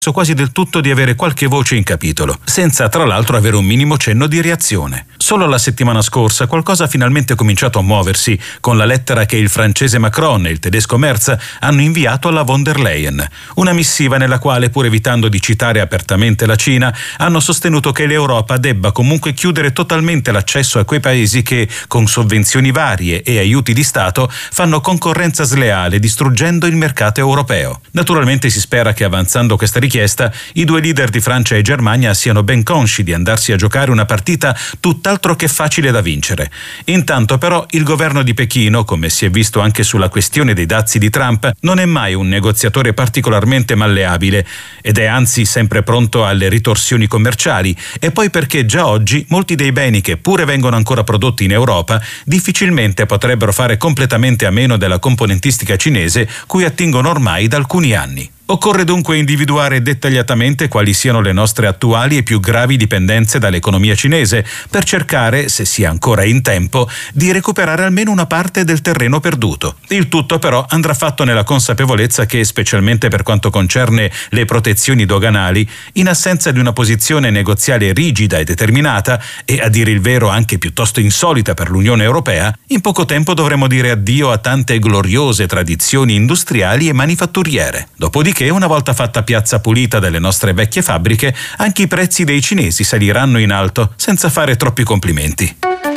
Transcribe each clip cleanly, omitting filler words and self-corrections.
quasi del tutto di avere qualche voce in capitolo, senza tra l'altro avere un minimo cenno di reazione. Solo la settimana scorsa qualcosa ha finalmente cominciato a muoversi, con la lettera che il francese Macron e il tedesco Merz hanno inviato alla von der Leyen, una missiva nella quale, pur evitando di citare apertamente la Cina, hanno sostenuto che l'Europa debba comunque chiudere totalmente l'accesso a quei paesi che, con sovvenzioni varie e aiuti di Stato, fanno concorrenza sleale distruggendo il mercato europeo. Naturalmente si spera che, avanzando questa richiesta, i due leader di Francia e Germania siano ben consci di andarsi a giocare una partita tutt'altro che facile da vincere. Intanto però il governo di Pechino, come si è visto anche sulla questione dei dazi di Trump, non è mai un negoziatore particolarmente malleabile ed è anzi sempre pronto alle ritorsioni commerciali, e poi perché già oggi molti dei beni che pure vengono ancora prodotti in Europa difficilmente potrebbero fare completamente a meno della componentistica cinese cui attingono ormai da alcuni anni. Occorre dunque individuare dettagliatamente quali siano le nostre attuali e più gravi dipendenze dall'economia cinese per cercare, se sia ancora in tempo, di recuperare almeno una parte del terreno perduto. Il tutto però andrà fatto nella consapevolezza che, specialmente per quanto concerne le protezioni doganali, in assenza di una posizione negoziale rigida e determinata, e a dire il vero anche piuttosto insolita per l'Unione Europea, in poco tempo dovremo dire addio a tante gloriose tradizioni industriali e manifatturiere. Dopodiché, una volta fatta piazza pulita delle nostre vecchie fabbriche, anche i prezzi dei cinesi saliranno in alto, senza fare troppi complimenti.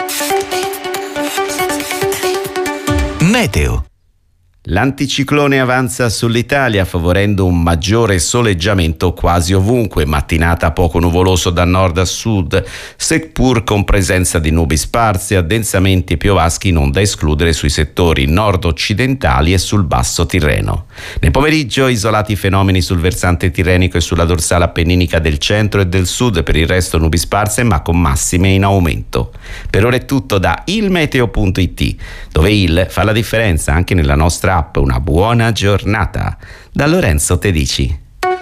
Meteo. L'anticiclone avanza sull'Italia favorendo un maggiore soleggiamento quasi ovunque, mattinata poco nuvoloso da nord a sud, seppur con presenza di nubi sparse, addensamenti piovaschi non da escludere sui settori nord-occidentali e sul basso Tirreno. Nel pomeriggio isolati fenomeni sul versante tirrenico e sulla dorsale appenninica del centro e del sud, per il resto nubi sparse ma con massime in aumento. Per ora è tutto da ilmeteo.it, dove il fa la differenza anche nella nostra app. Una buona giornata da Lorenzo Tedici.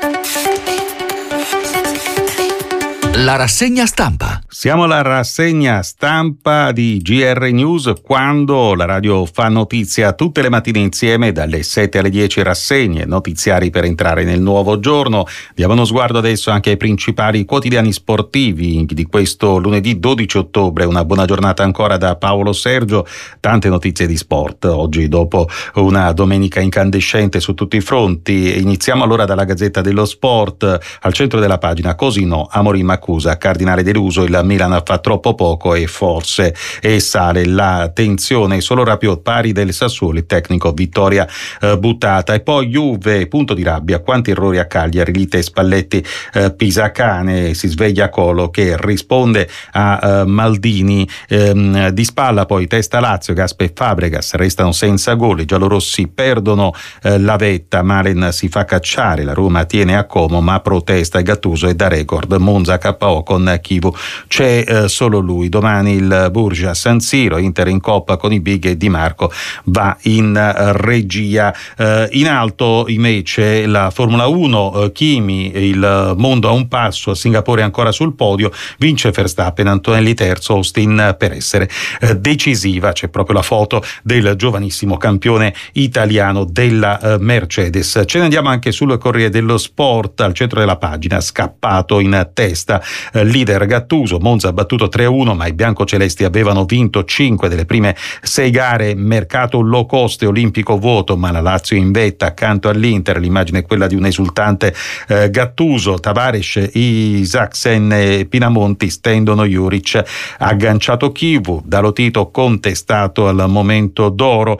La rassegna stampa. Siamo alla rassegna stampa di GR News, quando la radio fa notizia tutte le mattine insieme dalle 7 alle 10, rassegne notiziari per entrare nel nuovo giorno. Diamo uno sguardo adesso anche ai principali quotidiani sportivi di questo lunedì 12 ottobre. Una buona giornata ancora da Paolo Sergio, tante notizie di sport oggi dopo una domenica incandescente su tutti i fronti. Iniziamo allora dalla Gazzetta dello Sport. Al centro della pagina: così no, Amorim accusa Cardinale deluso, il Milan fa troppo poco e forse sale la tensione. Solo Rabiot pari del Sassuolo, il tecnico vittoria buttata. E poi Juve, punto di rabbia, quanti errori a Cagliari, lite Spalletti Pisacane, si sveglia Colo che risponde a Maldini, di spalla poi testa Lazio, Gaspe e Fabregas restano senza gol, i giallorossi perdono la vetta, Malen si fa cacciare, la Roma tiene a Como ma protesta e Gattuso è da record, Monza KO con Chivu, c'è solo lui. Domani il Bourges a San Siro, Inter in Coppa con i Big e Di Marco va in regia. In alto invece la Formula 1, Kimi, il mondo a un passo, a Singapore ancora sul podio, vince Verstappen, Antonelli terzo, Austin per essere decisiva. C'è proprio la foto del giovanissimo campione italiano della Mercedes. Ce ne andiamo anche sul Corriere dello Sport, al centro della pagina: scappato in testa, leader Gattuso, Monza ha battuto 3-1 ma i biancocelesti avevano vinto 5 delle prime 6 gare, mercato low cost e olimpico vuoto ma la Lazio in vetta accanto all'Inter, l'immagine è quella di un esultante Gattuso. Tavares, Isaacsen e Pinamonti stendono Juric, agganciato Chivu, Dalotito contestato al momento d'oro,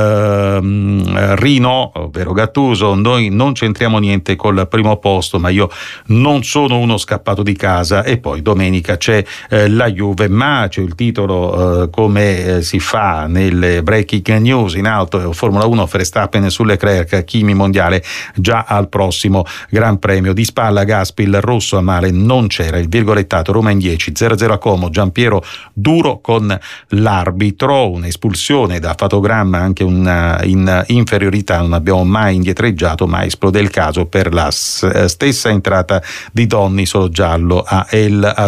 Rino, ovvero Gattuso: noi non c'entriamo niente col primo posto ma io non sono uno scappato di casa. E poi domenica c'è la Juve, ma c'è il titolo come si fa nelle breaking news. In alto Formula 1, Verstappen su Leclerc, Kimi mondiale già al prossimo Gran Premio. Di spalla Gaspi, il rosso a male non c'era, il virgolettato Roma in 10, 0-0 a Como, Giampiero duro con l'arbitro, un'espulsione da fotogramma, anche in inferiorità, non abbiamo mai indietreggiato ma esplode il caso per la stessa entrata di Donni, solo giallo a El Azusi.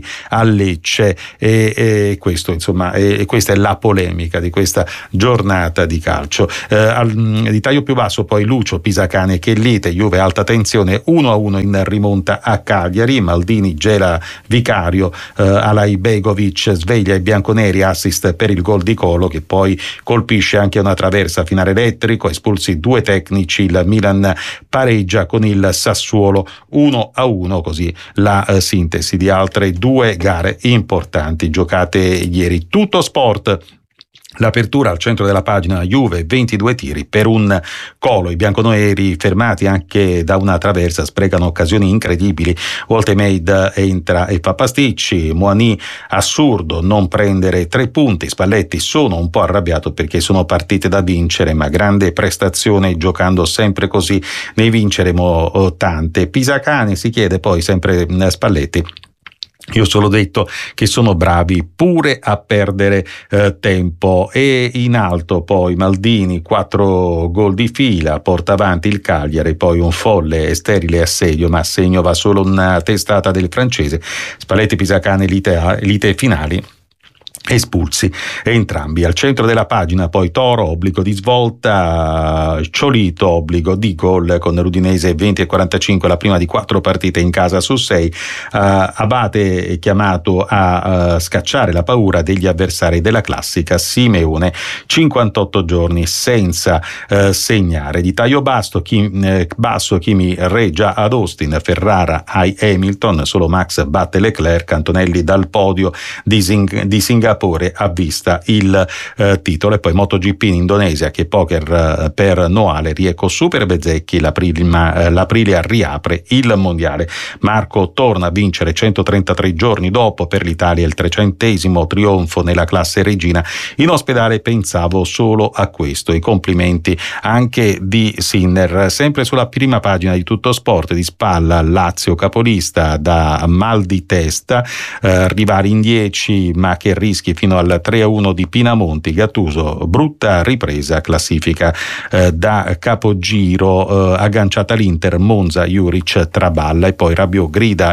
a Lecce e questo insomma questa è la polemica di questa giornata di calcio. Di taglio più basso poi Lucio, Pisacane, Chellite, Juve alta tensione 1-1 in rimonta a Cagliari, Maldini gela Vicario, Alai Begovic sveglia i bianconeri, assist per il gol di Colo che poi colpisce anche una traversa, finale elettrico, espulsi 2 tecnici, il Milan pareggia con il Sassuolo 1-1, così la sintesi di altre 2 gare importanti giocate ieri. Tutto sport. L'apertura al centro della pagina, Juve 22 tiri per un Colo, i bianconeri fermati anche da una traversa sprecano occasioni incredibili, Woltemade entra e fa pasticci, Moani assurdo non prendere 3 punti, Spalletti sono un po' arrabbiato perché sono partite da vincere ma grande prestazione giocando sempre così, ne vinceremo tante. Pisacane si chiede poi sempre Spalletti. Io ho solo detto che sono bravi pure a perdere tempo. E in alto poi Maldini 4 gol di fila, porta avanti il Cagliari, poi un folle e sterile assedio, ma a segno va solo una testata del francese. Spalletti, Pisacane, lite finali, espulsi entrambi. Al centro della pagina poi Toro, obbligo di svolta, Ciolito, obbligo di gol con l'Udinese 20-45, la prima di 4 partite in casa su 6. Abate è chiamato a scacciare la paura degli avversari della classica, Simeone 58 giorni senza segnare. Di taglio basso Kimi reggia ad Austin, Ferrara ai Hamilton, solo Max batte Leclerc, Antonelli dal podio di Singapore ha vista il titolo. E poi MotoGP in Indonesia, che poker per Noale, Rieco Super Bezzecchi, l'Aprilia riapre il mondiale. Marco torna a vincere 133 giorni dopo, per l'Italia il 300° trionfo nella classe regina. In ospedale pensavo solo a questo. I complimenti anche di Sinner. Sempre sulla prima pagina di Tutto Sport, di spalla Lazio capolista da mal di testa, rivali in 10 ma che rischia fino al 3-1 di Pinamonti. Gattuso, brutta ripresa, classifica da capogiro, agganciata l'Inter, Monza, Juric traballa. E poi Rabiot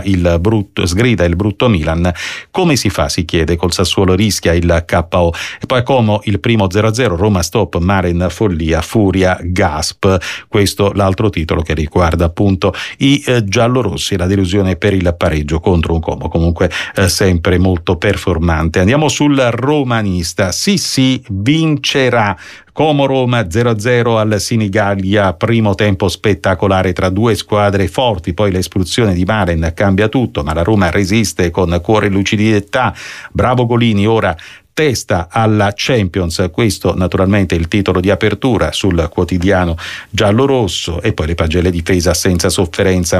sgrida il brutto Milan. Come si fa, si chiede, col Sassuolo rischia il KO. E poi Como il primo 0-0, Roma stop, Maren follia, Furia gasp. Questo l'altro titolo che riguarda appunto i giallorossi, la delusione per il pareggio contro un Como comunque sempre molto performante. Andiamo sul romanista. Sì, vincerà. Como-Roma 0-0 al Sinigallia, primo tempo spettacolare tra 2 squadre forti, poi l'espulsione di Maren cambia tutto, ma la Roma resiste con cuore e lucidità. Bravo Golini, ora testa alla Champions. Questo naturalmente è il titolo di apertura sul quotidiano giallorosso. E poi le pagelle difesa senza sofferenza,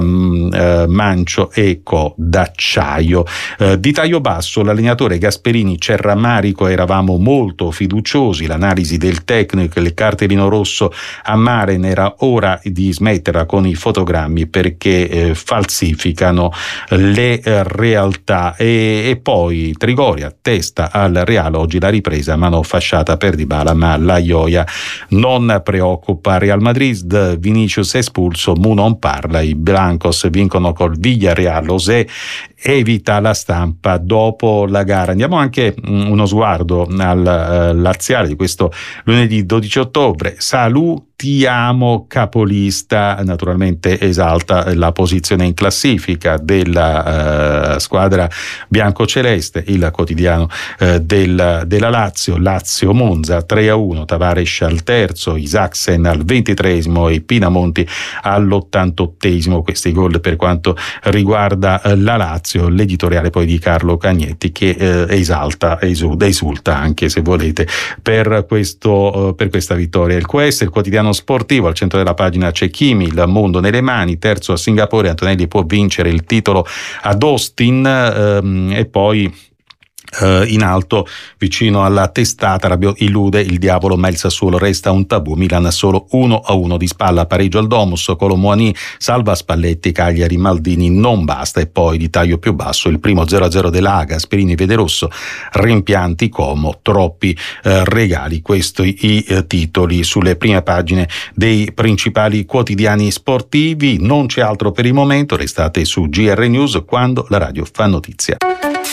Mancio e Co d'acciaio. Di taglio basso l'allenatore Gasperini, c'è rammarico, eravamo molto fiduciosi, l'analisi del tecnico, il cartellino rosso a Maren, era ora di smetterla con i fotogrammi perché falsificano le realtà. E poi Trigoria, testa al Real, oggi la ripresa, mano fasciata per Dybala, ma la Ioia non preoccupa. Real Madrid, Vinicius espulso, Mu non parla, i Blancos vincono col Villarreal, José evita la stampa dopo la gara. Andiamo anche uno sguardo al laziale di questo lunedì 12 ottobre. Salutiamo capolista, naturalmente esalta la posizione in classifica della squadra biancoceleste, il quotidiano della Lazio Monza 3-1, Tavares al terzo, Isaacsen al 23° e Pinamonti all'88°. Questi gol per quanto riguarda la Lazio. L'editoriale poi di Carlo Cagnetti che esulta anche, se volete, per questa vittoria. Il QS, il quotidiano sportivo, al centro della pagina c'è Kimi, il mondo nelle mani, terzo a Singapore, Antonelli può vincere il titolo ad Austin. E poi in alto vicino alla testata Rabiot illude il diavolo ma il Sassuolo resta un tabù, Milan solo 1-1. Di spalla pareggio al Domus, Colomboani salva Spalletti, Cagliari, Maldini non basta. E poi di taglio più basso il primo 0-0 dell'Aga, Gasperini vede rosso, rimpianti Como, troppi regali. Questi i titoli sulle prime pagine dei principali quotidiani sportivi. Non c'è altro per il momento, restate su GR News, quando la radio fa notizia.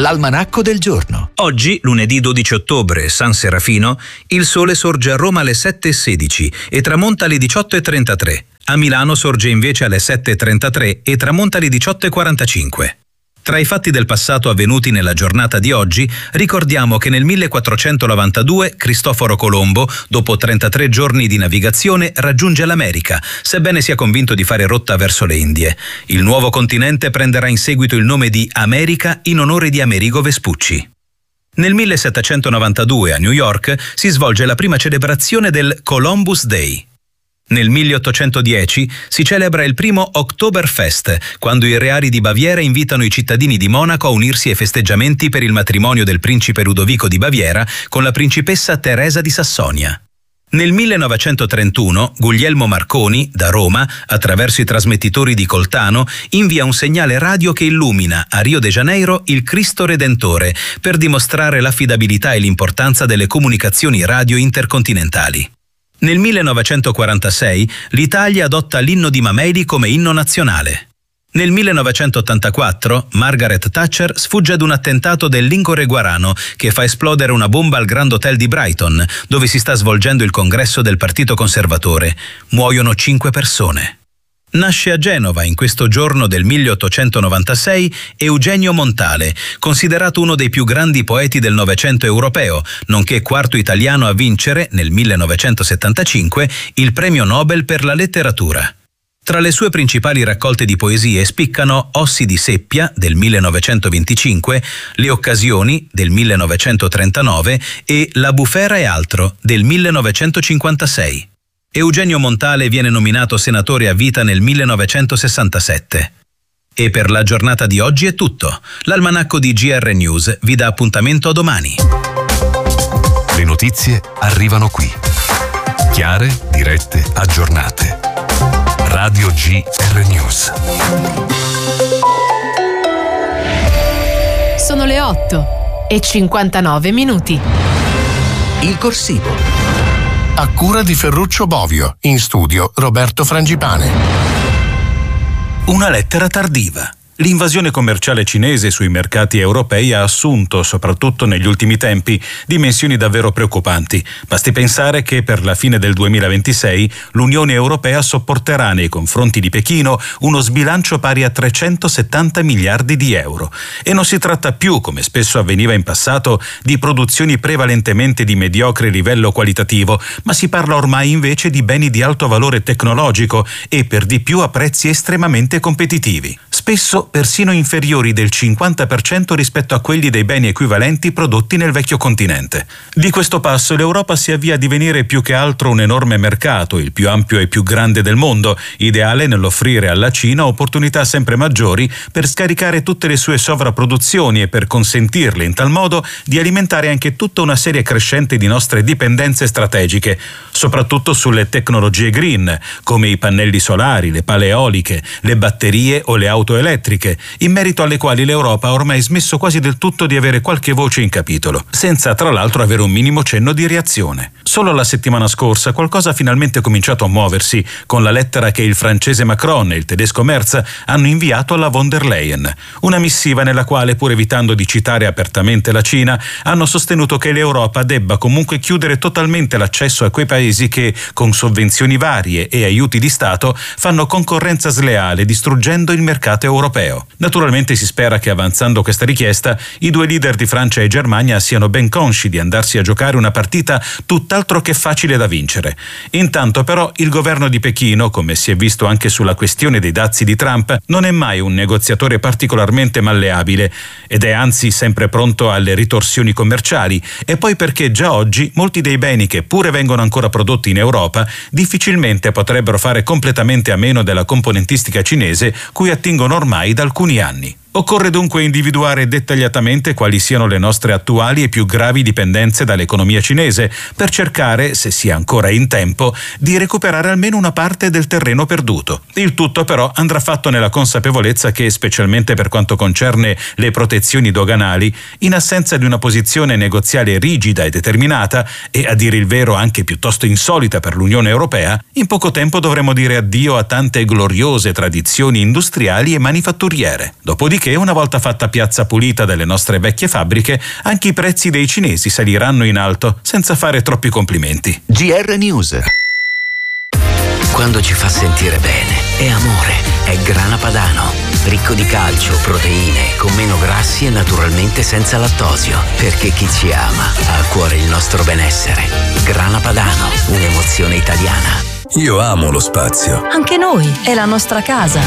L'almanacco del giorno. Oggi, lunedì 12 ottobre, San Serafino, il sole sorge a Roma alle 7:16 e tramonta alle 18:33. A Milano sorge invece alle 7:33 e tramonta alle 18:45. Tra i fatti del passato avvenuti nella giornata di oggi, ricordiamo che nel 1492 Cristoforo Colombo, dopo 33 giorni di navigazione, raggiunge l'America, sebbene sia convinto di fare rotta verso le Indie. Il nuovo continente prenderà in seguito il nome di America in onore di Amerigo Vespucci. Nel 1792 a New York si svolge la prima celebrazione del Columbus Day. Nel 1810 si celebra il primo Oktoberfest, quando i reali di Baviera invitano i cittadini di Monaco a unirsi ai festeggiamenti per il matrimonio del principe Ludovico di Baviera con la principessa Teresa di Sassonia. Nel 1931 Guglielmo Marconi, da Roma, attraverso i trasmettitori di Coltano, invia un segnale radio che illumina a Rio de Janeiro il Cristo Redentore per dimostrare l'affidabilità e l'importanza delle comunicazioni radio intercontinentali. Nel 1946 l'Italia adotta l'inno di Mameli come inno nazionale. Nel 1984 Margaret Thatcher sfugge ad un attentato del Lincore Guarano che fa esplodere una bomba al Grand Hotel di Brighton, dove si sta svolgendo il congresso del Partito Conservatore. Muoiono 5 persone. Nasce a Genova in questo giorno del 1896 Eugenio Montale, considerato uno dei più grandi poeti del Novecento europeo, nonché quarto italiano a vincere, nel 1975, il premio Nobel per la letteratura. Tra le sue principali raccolte di poesie spiccano Ossi di Seppia, del 1925, Le occasioni, del 1939 e La bufera e altro, del 1956. Eugenio Montale viene nominato senatore a vita nel 1967. E per la giornata di oggi è tutto. L'almanacco di GR News vi dà appuntamento a domani. Le notizie arrivano qui. Chiare, dirette, aggiornate. Radio GR News. Sono le 8:59. Il corsivo. A cura di Ferruccio Bovio, in studio Roberto Frangipane. Una lettera tardiva. L'invasione commerciale cinese sui mercati europei ha assunto, soprattutto negli ultimi tempi, dimensioni davvero preoccupanti. Basti pensare che per la fine del 2026 l'Unione Europea sopporterà nei confronti di Pechino uno sbilancio pari a 370 miliardi di euro. E non si tratta più, come spesso avveniva in passato, di produzioni prevalentemente di mediocre livello qualitativo, ma si parla ormai invece di beni di alto valore tecnologico e per di più a prezzi estremamente competitivi. Spesso persino inferiori del 50% rispetto a quelli dei beni equivalenti prodotti nel vecchio continente. Di questo passo l'Europa si avvia a divenire più che altro un enorme mercato, il più ampio e più grande del mondo, ideale nell'offrire alla Cina opportunità sempre maggiori per scaricare tutte le sue sovrapproduzioni e per consentirle in tal modo di alimentare anche tutta una serie crescente di nostre dipendenze strategiche, soprattutto sulle tecnologie green, come i pannelli solari, le pale eoliche, le batterie o le auto elettriche, in merito alle quali l'Europa ha ormai smesso quasi del tutto di avere qualche voce in capitolo, senza tra l'altro avere un minimo cenno di reazione. Solo la settimana scorsa qualcosa ha finalmente cominciato a muoversi, con la lettera che il francese Macron e il tedesco Merz hanno inviato alla von der Leyen. Una missiva nella quale, pur evitando di citare apertamente la Cina, hanno sostenuto che l'Europa debba comunque chiudere totalmente l'accesso a quei paesi che, con sovvenzioni varie e aiuti di Stato, fanno concorrenza sleale, distruggendo il mercato europeo. Naturalmente si spera che, avanzando questa richiesta, i due leader di Francia e Germania siano ben consci di andarsi a giocare una partita tutt'altro che facile da vincere. Intanto però il governo di Pechino, come si è visto anche sulla questione dei dazi di Trump, non è mai un negoziatore particolarmente malleabile ed è anzi sempre pronto alle ritorsioni commerciali, e poi perché già oggi molti dei beni che pure vengono ancora prodotti in Europa difficilmente potrebbero fare completamente a meno della componentistica cinese cui attingono ormai da alcuni anni. Occorre dunque individuare dettagliatamente quali siano le nostre attuali e più gravi dipendenze dall'economia cinese per cercare, se sia ancora in tempo, di recuperare almeno una parte del terreno perduto. Il tutto però andrà fatto nella consapevolezza che, specialmente per quanto concerne le protezioni doganali, in assenza di una posizione negoziale rigida e determinata, e a dire il vero anche piuttosto insolita per l'Unione Europea, in poco tempo dovremo dire addio a tante gloriose tradizioni industriali e manifatturiere. Dopodiché Dopodiché, una volta fatta piazza pulita delle nostre vecchie fabbriche, anche i prezzi dei cinesi saliranno in alto, senza fare troppi complimenti. GR News. Quando ci fa sentire bene, è amore, è Grana Padano. Ricco di calcio, proteine, con meno grassi e naturalmente senza lattosio. Perché chi ci ama ha a cuore il nostro benessere. Grana Padano, un'emozione italiana. Io amo lo spazio. Anche noi, è la nostra casa.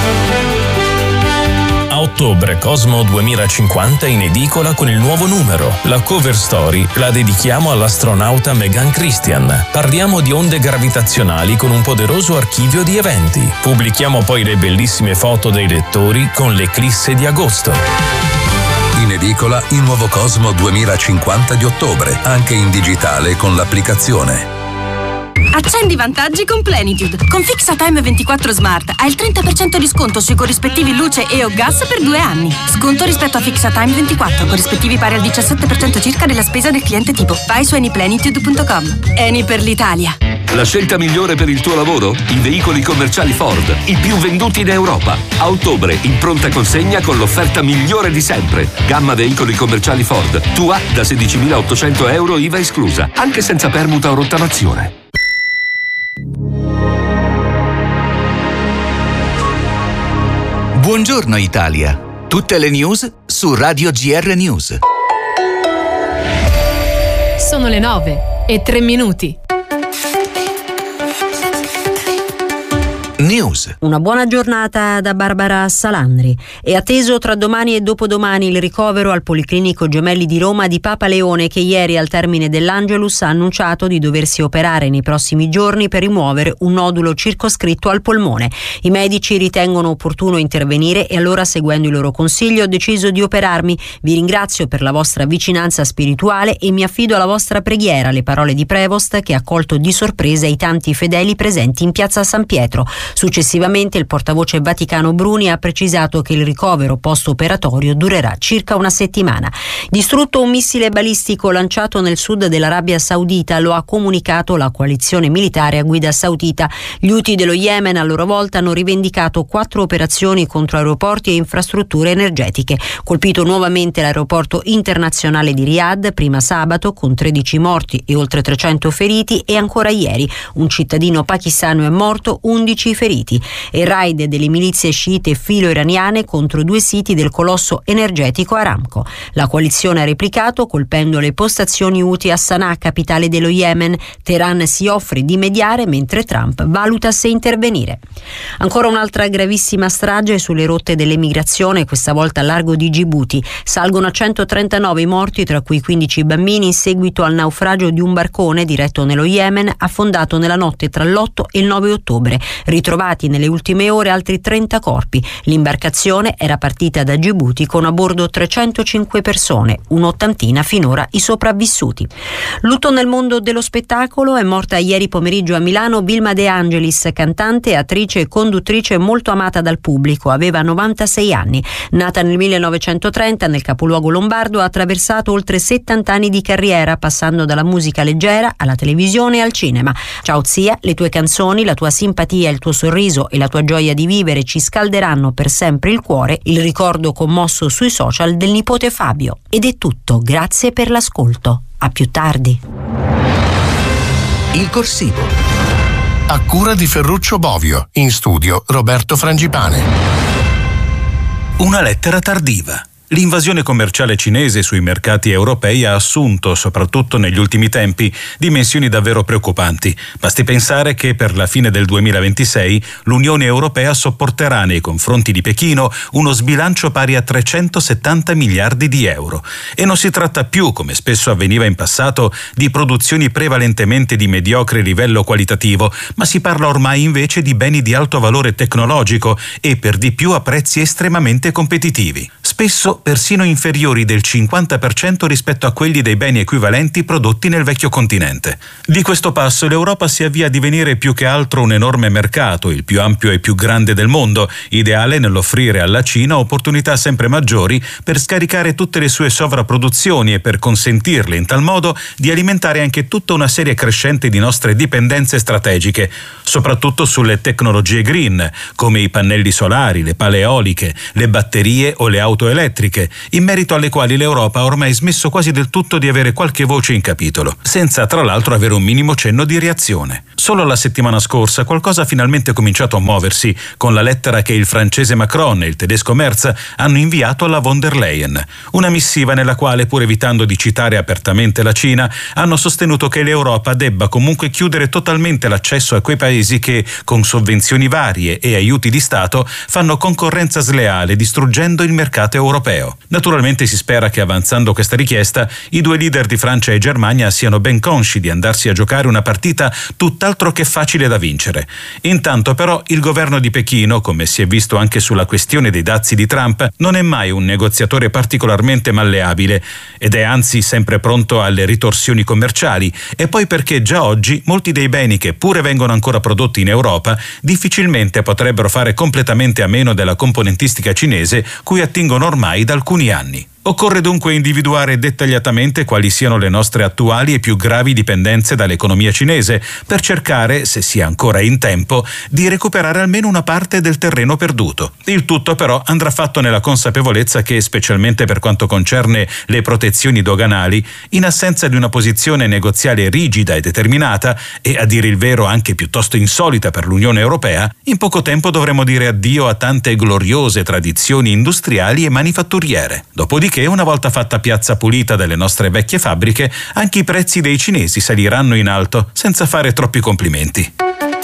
A ottobre Cosmo 2050 in edicola con il nuovo numero. La cover story la dedichiamo all'astronauta Megan Christian. Parliamo di onde gravitazionali con un poderoso archivio di eventi. Pubblichiamo poi le bellissime foto dei lettori con l'eclisse di agosto. In edicola il nuovo Cosmo 2050 di ottobre, anche in digitale con l'applicazione. Accendi vantaggi con Plenitude. Con Fixatime 24 Smart hai il 30% di sconto sui corrispettivi luce e o gas per 2 anni. Sconto rispetto a Fixatime 24, corrispettivi pari al 17% circa della spesa del cliente tipo. Vai su anyplenitude.com. Eni per l'Italia. La scelta migliore per il tuo lavoro? I veicoli commerciali Ford, i più venduti in Europa. A ottobre in pronta consegna con l'offerta migliore di sempre. Gamma veicoli commerciali Ford. Tua da 16.800 euro IVA esclusa, anche senza permuta o rottamazione. Buongiorno Italia. Tutte le news su Radio GR News. Sono le 9:03. News. Una buona giornata da Barbara Salandri. È atteso tra domani e dopodomani il ricovero al Policlinico Gemelli di Roma di Papa Leone, che ieri al termine dell'Angelus ha annunciato di doversi operare nei prossimi giorni per rimuovere un nodulo circoscritto al polmone. I medici ritengono opportuno intervenire e allora, seguendo il loro consiglio, ho deciso di operarmi. Vi ringrazio per la vostra vicinanza spirituale e mi affido alla vostra preghiera, le parole di Prevost, che ha colto di sorpresa i tanti fedeli presenti in piazza San Pietro. Successivamente il portavoce vaticano Bruni ha precisato che il ricovero post-operatorio durerà circa una settimana. Distrutto un missile balistico lanciato nel sud dell'Arabia Saudita, lo ha comunicato la coalizione militare a guida saudita. Gli Houthi dello Yemen a loro volta hanno rivendicato 4 operazioni contro aeroporti e infrastrutture energetiche. Colpito nuovamente l'aeroporto internazionale di Riyadh, prima sabato, con 13 morti e oltre 300 feriti, e ancora ieri un cittadino pakistano è morto, 11 feriti, e raid delle milizie sciite filo-iraniane contro 2 siti del colosso energetico Aramco. La coalizione ha replicato colpendo le postazioni Houthi a Sana'a, capitale dello Yemen. Teheran si offre di mediare mentre Trump valuta se intervenire. Ancora un'altra gravissima strage sulle rotte dell'emigrazione, questa volta a largo di Gibuti. Salgono a 139 i morti, tra cui 15 bambini, in seguito al naufragio di un barcone diretto nello Yemen, affondato nella notte tra l'8 e il 9 ottobre. Ritrovati nelle ultime ore altri 30 corpi. L'imbarcazione era partita da Gibuti con a bordo 305 persone, un'ottantina finora i sopravvissuti. Lutto nel mondo dello spettacolo. È morta ieri pomeriggio a Milano Vilma De Angelis, cantante, attrice e conduttrice molto amata dal pubblico. Aveva 96 anni. Nata nel 1930 nel capoluogo lombardo, ha attraversato oltre 70 anni di carriera, passando dalla musica leggera alla televisione e al cinema. Ciao zia, le tue canzoni, la tua simpatia, il tuo sorriso e la tua gioia di vivere ci scalderanno per sempre il cuore. Il ricordo commosso sui social del nipote Fabio. Ed è tutto, grazie per l'ascolto. A più tardi. Il corsivo. A cura di Ferruccio Bovio, in studio Roberto Frangipane. Una lettera tardiva. L'invasione commerciale cinese sui mercati europei ha assunto, soprattutto negli ultimi tempi, dimensioni davvero preoccupanti. Basti pensare che per la fine del 2026 l'Unione Europea sopporterà nei confronti di Pechino uno sbilancio pari a 370 miliardi di euro. E non si tratta più, come spesso avveniva in passato, di produzioni prevalentemente di mediocre livello qualitativo, ma si parla ormai invece di beni di alto valore tecnologico e per di più a prezzi estremamente competitivi. spesso persino inferiori del 50% rispetto a quelli dei beni equivalenti prodotti nel vecchio continente. Di questo passo l'Europa si avvia a divenire più che altro un enorme mercato, il più ampio e più grande del mondo, ideale nell'offrire alla Cina opportunità sempre maggiori per scaricare tutte le sue sovrapproduzioni e per consentirle in tal modo di alimentare anche tutta una serie crescente di nostre dipendenze strategiche, soprattutto sulle tecnologie green, come i pannelli solari, le pale eoliche, le batterie o le auto elettriche, in merito alle quali l'Europa ha ormai smesso quasi del tutto di avere qualche voce in capitolo, senza tra l'altro avere un minimo cenno di reazione. Solo la settimana scorsa qualcosa ha finalmente cominciato a muoversi con la lettera che il francese Macron e il tedesco Merz hanno inviato alla von der Leyen, una missiva nella quale, pur evitando di citare apertamente la Cina, hanno sostenuto che l'Europa debba comunque chiudere totalmente l'accesso a quei paesi che, con sovvenzioni varie e aiuti di Stato, fanno concorrenza sleale distruggendo il mercato europeo. Naturalmente si spera che, avanzando questa richiesta, i due leader di Francia e Germania siano ben consci di andarsi a giocare una partita tutt'altro che facile da vincere. Intanto però il governo di Pechino, come si è visto anche sulla questione dei dazi di Trump, non è mai un negoziatore particolarmente malleabile ed è anzi sempre pronto alle ritorsioni commerciali, e poi perché già oggi molti dei beni che pure vengono ancora prodotti in Europa difficilmente potrebbero fare completamente a meno della componentistica cinese cui attingono ormai da alcuni anni. Occorre dunque individuare dettagliatamente quali siano le nostre attuali e più gravi dipendenze dall'economia cinese per cercare, se sia ancora in tempo, di recuperare almeno una parte del terreno perduto. Il tutto però andrà fatto nella consapevolezza che, specialmente per quanto concerne le protezioni doganali, in assenza di una posizione negoziale rigida e determinata, e a dire il vero anche piuttosto insolita per l'Unione Europea, in poco tempo dovremo dire addio a tante gloriose tradizioni industriali e manifatturiere. Dopodiché, una volta fatta piazza pulita delle nostre vecchie fabbriche, anche i prezzi dei cinesi saliranno in alto, senza fare troppi complimenti.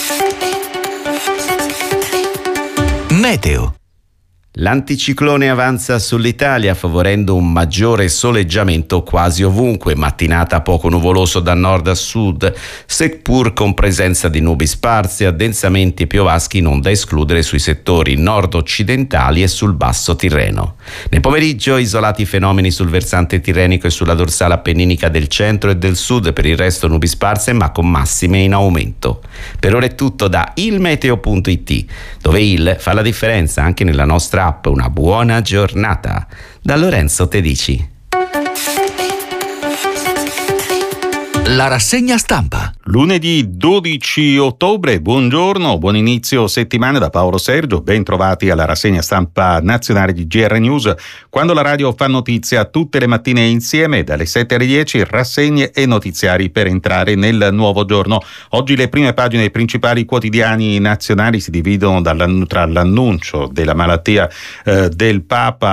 Meteo. L'anticiclone avanza sull'Italia favorendo un maggiore soleggiamento quasi ovunque, mattinata poco nuvoloso da nord a sud, seppur con presenza di nubi sparse, addensamenti e piovaschi non da escludere sui settori nord-occidentali e sul basso Tirreno. Nel pomeriggio isolati fenomeni sul versante tirrenico e sulla dorsale appenninica del centro e del sud, per il resto nubi sparse ma con massime in aumento. Per ora è tutto da ilmeteo.it, dove il fa la differenza anche nella nostra app. Una buona giornata da Lorenzo Tedici. La rassegna stampa. Lunedì 12 ottobre, buongiorno, buon inizio settimana da Paolo Sergio, ben trovati alla rassegna stampa nazionale di GR News, quando la radio fa notizia tutte le mattine insieme, dalle 7 alle 10, rassegne e notiziari per entrare nel nuovo giorno. Oggi le prime pagine dei principali quotidiani nazionali si dividono tra l'annuncio della malattia del Papa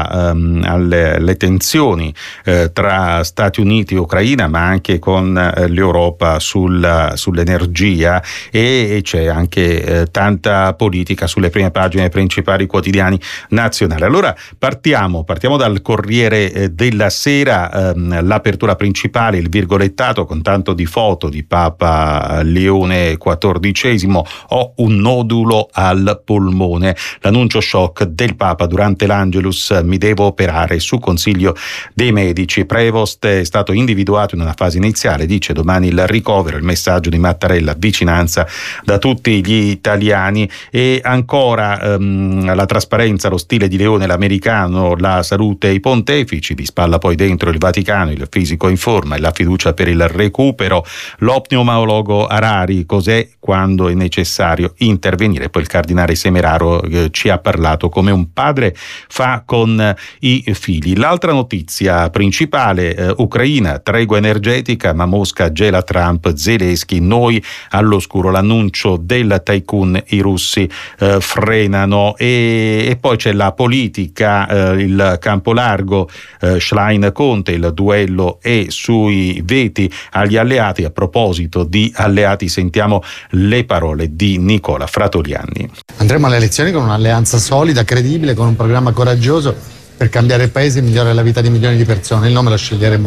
alle tensioni tra Stati Uniti e Ucraina, ma anche con l'Europa sull'energia, e c'è anche tanta politica sulle prime pagine dei principali quotidiani nazionali. Allora partiamo dal Corriere della Sera, l'apertura principale, il virgolettato con tanto di foto di Papa Leone XIV: ho un nodulo al polmone, l'annuncio shock del Papa durante l'Angelus, mi devo operare su consiglio dei medici. Prevost è stato individuato in una fase iniziale, dice domani il ricovero, il messaggio di Mattarella, vicinanza da tutti gli italiani. E ancora la trasparenza, lo stile di Leone, l'americano, la salute e i pontefici, di spalla poi dentro il Vaticano, il fisico in forma e la fiducia per il recupero, l'opneumologo Harari, cos'è, quando è necessario intervenire. Poi il cardinale Semeraro ci ha parlato come un padre fa con i figli. L'altra notizia principale, Ucraina, tregua energetica, ma Mosca gela Trump, Zelensky, noi all'oscuro, l'annuncio del tycoon, i russi frenano. E poi c'è la politica, il campo largo, Schlein-Conte, il duello è sui veti agli alleati. A proposito di alleati, sentiamo le parole di Nicola Fratoliani. Andremo alle elezioni con un'alleanza solida, credibile, con un programma coraggioso per cambiare il paese e migliorare la vita di milioni di persone. Il nome lo sceglieremo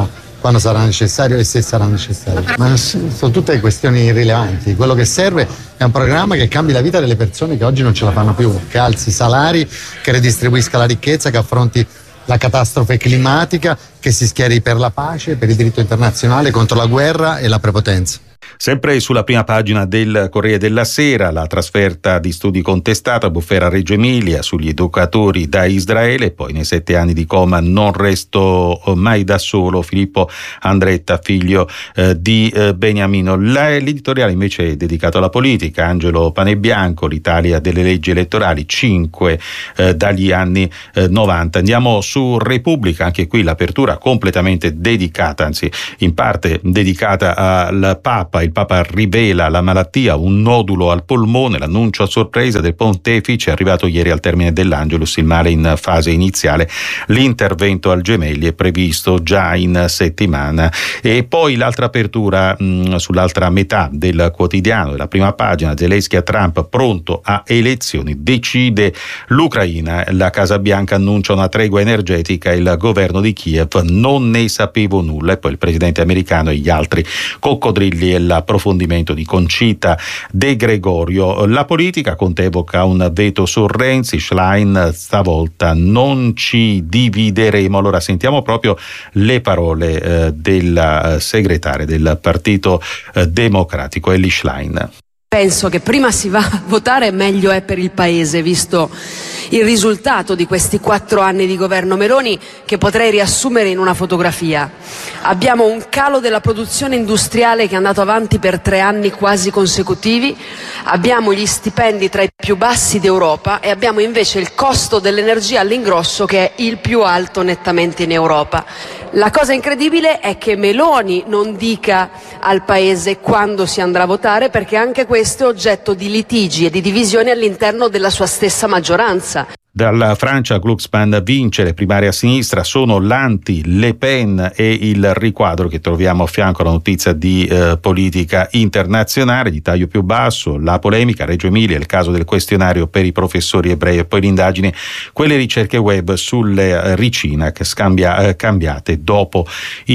quando sarà necessario e se sarà necessario. Ma sono tutte questioni irrilevanti. Quello che serve è un programma che cambi la vita delle persone che oggi non ce la fanno più, che alzi i salari, che redistribuisca la ricchezza, che affronti la catastrofe climatica, che si schieri per la pace, per il diritto internazionale, contro la guerra e la prepotenza. Sempre sulla prima pagina del Corriere della Sera, la trasferta di studi contestata, Bufera a Reggio Emilia, sugli educatori da Israele, poi nei 7 anni di coma non resto mai da solo, Filippo Andretta, figlio di Beniamino. L'editoriale invece è dedicato alla politica, Angelo Panebianco, l'Italia delle leggi elettorali, 5 dagli anni 90. Andiamo su Repubblica, anche qui l'apertura completamente dedicata, anzi in parte dedicata al Papa. Il Papa rivela la malattia, un nodulo al polmone, l'annuncio a sorpresa del pontefice, è arrivato ieri al termine dell'Angelus, il male in fase iniziale, l'intervento al Gemelli è previsto già in settimana. E poi l'altra apertura sull'altra metà del quotidiano, della prima pagina, Zelensky a Trump, pronto a elezioni, decide l'Ucraina, la Casa Bianca annuncia una tregua energetica, il governo di Kiev non ne sapevo nulla, e poi il presidente americano e gli altri coccodrilli e l'approfondimento di Concita De Gregorio. La politica, Conte evoca un veto su Renzi, Schlein, stavolta non ci divideremo. Allora sentiamo proprio le parole della segretaria del Partito Democratico, Elly Schlein. Penso che prima si va a votare meglio è per il Paese, visto il risultato di questi 4 anni di governo Meloni, che potrei riassumere in una fotografia. Abbiamo un calo della produzione industriale che è andato avanti per 3 anni quasi consecutivi, abbiamo gli stipendi tra i più bassi d'Europa e abbiamo invece il costo dell'energia all'ingrosso che è il più alto nettamente in Europa. La cosa incredibile è che Meloni non dica al Paese quando si andrà a votare, perché anche questo è oggetto di litigi e di divisioni all'interno della sua stessa maggioranza. Dalla Francia, Glucksmann vince le primarie a sinistra, sono l'anti-Le Pen e il riquadro che troviamo a fianco alla notizia di politica internazionale, di taglio più basso, la polemica, Reggio Emilia, il caso del questionario per i professori ebrei e poi l'indagine, quelle ricerche web sulle Ricinac cambiate dopo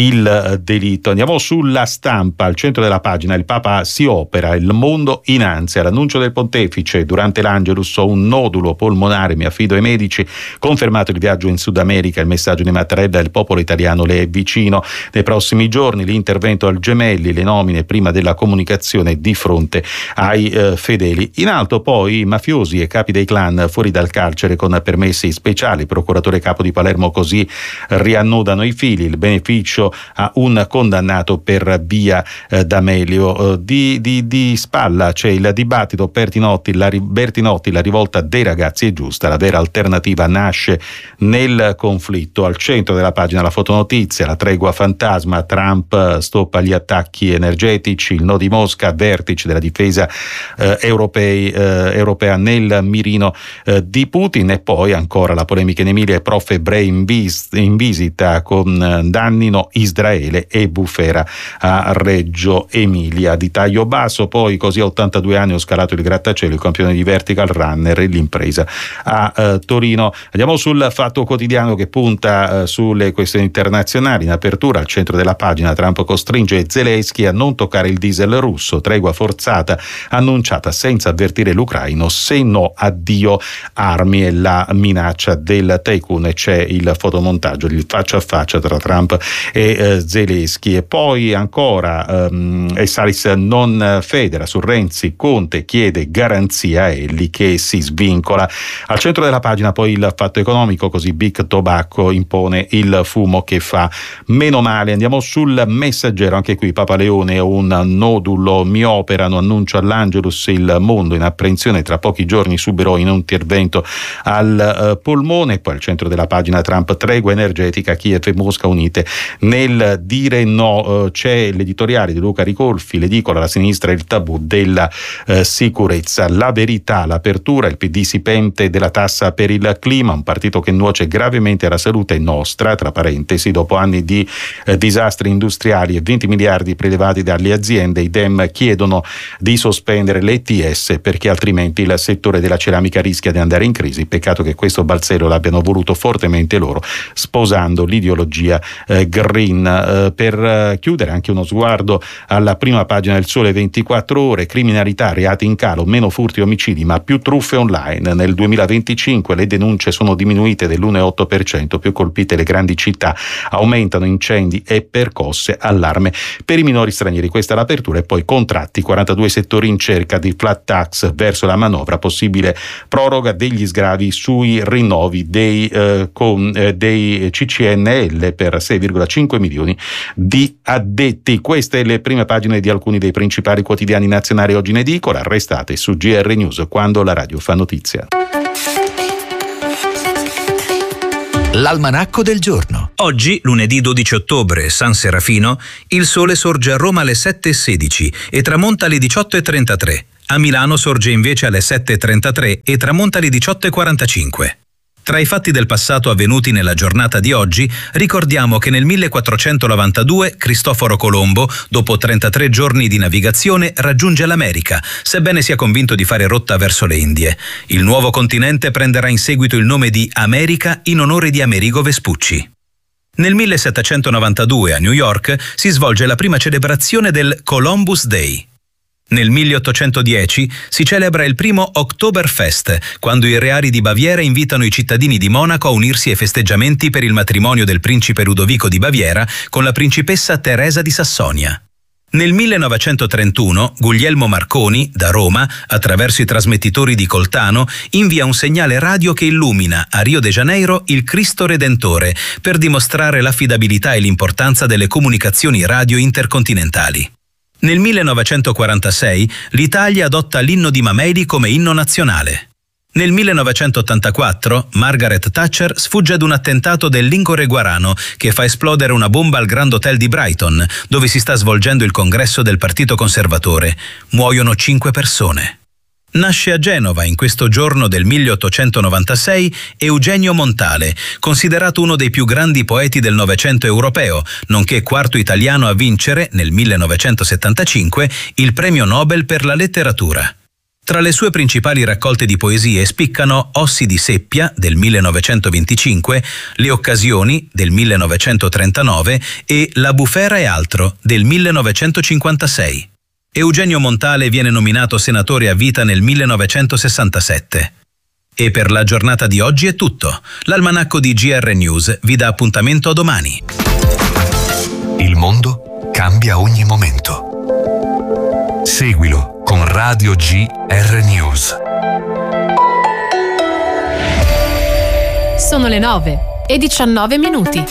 il delitto. Andiamo sulla Stampa, al centro della pagina, il Papa si opera, il mondo in ansia, l'annuncio del pontefice, durante l'Angelus ho un nodulo polmonare, mi affido ai medici, confermato il viaggio in Sud America, il messaggio di Mattarella, il popolo italiano le è vicino, nei prossimi giorni l'intervento al Gemelli, le nomine prima della comunicazione di fronte ai fedeli. In alto poi mafiosi e capi dei clan fuori dal carcere con permessi speciali, procuratore capo di Palermo così riannodano i fili, il beneficio a un condannato per via D'Amelio. Di spalla c'è il dibattito Bertinotti, la rivolta dei ragazzi è giusta, la vera alternativa nasce nel conflitto. Al centro della pagina la fotonotizia, la tregua fantasma, Trump stoppa gli attacchi energetici, il no di Mosca, vertice della difesa europea nel mirino di Putin, e poi ancora la polemica in Emilia, prof ebrei in visita con Dannino, Israele e Bufera a Reggio Emilia. Di taglio basso poi, così a 82 anni ho scalato il grattacielo, il campione di vertical runner e l'impresa a Torino. Andiamo sul Fatto Quotidiano che punta sulle questioni internazionali. In apertura, al centro della pagina, Trump costringe Zelensky a non toccare il diesel russo, tregua forzata annunciata senza avvertire l'ucraino, se no addio armi, e la minaccia del tycoon, e c'è il fotomontaggio, il faccia a faccia tra Trump e Zelensky. E poi ancora Salis non federa su Renzi, Conte chiede garanzia a Elly che si svincola. Al centro della pagina poi il Fatto Economico, così Big Tobacco impone il fumo che fa meno male. Andiamo sul Messaggero, anche qui Papa Leone, un nodulo mi operano, annuncio all'Angelus, il mondo in apprensione, tra pochi giorni subirò in un intervento al polmone. Poi al centro della pagina Trump, tregua energetica, Kiev e Mosca unite nel dire no. C'è l'editoriale di Luca Ricolfi, l'edicola, la sinistra e il tabù della sicurezza. La Verità, l'apertura, il PD si pente della tassa passa per il clima, un partito che nuoce gravemente alla salute nostra, tra parentesi, dopo anni di disastri industriali e 20 miliardi prelevati dalle aziende. I Dem chiedono di sospendere l'ETS perché altrimenti il settore della ceramica rischia di andare in crisi. Peccato che questo balzello l'abbiano voluto fortemente loro, sposando l'ideologia green. Per chiudere, anche uno sguardo alla prima pagina del Sole 24 Ore, criminalità, reati in calo, meno furti e omicidi ma più truffe online. Nel 2025 le denunce sono diminuite dell'1,8%, più colpite le grandi città, aumentano incendi e percosse, allarme per i minori stranieri. Questa è l'apertura. E poi contratti, 42 settori in cerca di flat tax verso la manovra, possibile proroga degli sgravi sui rinnovi dei CCNL per 6,5 milioni di addetti. Queste le prime pagine di alcuni dei principali quotidiani nazionali oggi in edicola. Restate su GR News, quando la radio fa notizia. L'almanacco del giorno. Oggi, lunedì 12 ottobre, San Serafino, il sole sorge a Roma alle 7:16 e tramonta alle 18:33. A Milano sorge invece alle 7:33 e tramonta alle 18:45. Tra i fatti del passato avvenuti nella giornata di oggi, ricordiamo che nel 1492 Cristoforo Colombo, dopo 33 giorni di navigazione, raggiunge l'America, sebbene sia convinto di fare rotta verso le Indie. Il nuovo continente prenderà in seguito il nome di America in onore di Amerigo Vespucci. Nel 1792 a New York si svolge la prima celebrazione del Columbus Day. Nel 1810 si celebra il primo Oktoberfest, quando i reari di Baviera invitano i cittadini di Monaco a unirsi ai festeggiamenti per il matrimonio del principe Ludovico di Baviera con la principessa Teresa di Sassonia. Nel 1931 Guglielmo Marconi, da Roma, attraverso i trasmettitori di Coltano, invia un segnale radio che illumina a Rio de Janeiro il Cristo Redentore per dimostrare l'affidabilità e l'importanza delle comunicazioni radio intercontinentali. Nel 1946 l'Italia adotta l'inno di Mameli come inno nazionale. Nel 1984 Margaret Thatcher sfugge ad un attentato del Lincore Guarano che fa esplodere una bomba al Grand Hotel di Brighton, dove si sta svolgendo il congresso del Partito Conservatore. Muoiono 5 persone. Nasce a Genova in questo giorno del 1896 Eugenio Montale, considerato uno dei più grandi poeti del Novecento europeo, nonché quarto italiano a vincere, nel 1975, il premio Nobel per la letteratura. Tra le sue principali raccolte di poesie spiccano Ossi di Seppia, del 1925, Le occasioni, del 1939 e La bufera e altro, del 1956. Eugenio Montale viene nominato senatore a vita nel 1967. E per la giornata di oggi è tutto. L'almanacco di GR News vi dà appuntamento a domani. Il mondo cambia ogni momento. Seguilo con Radio GR News. Sono le 9:19.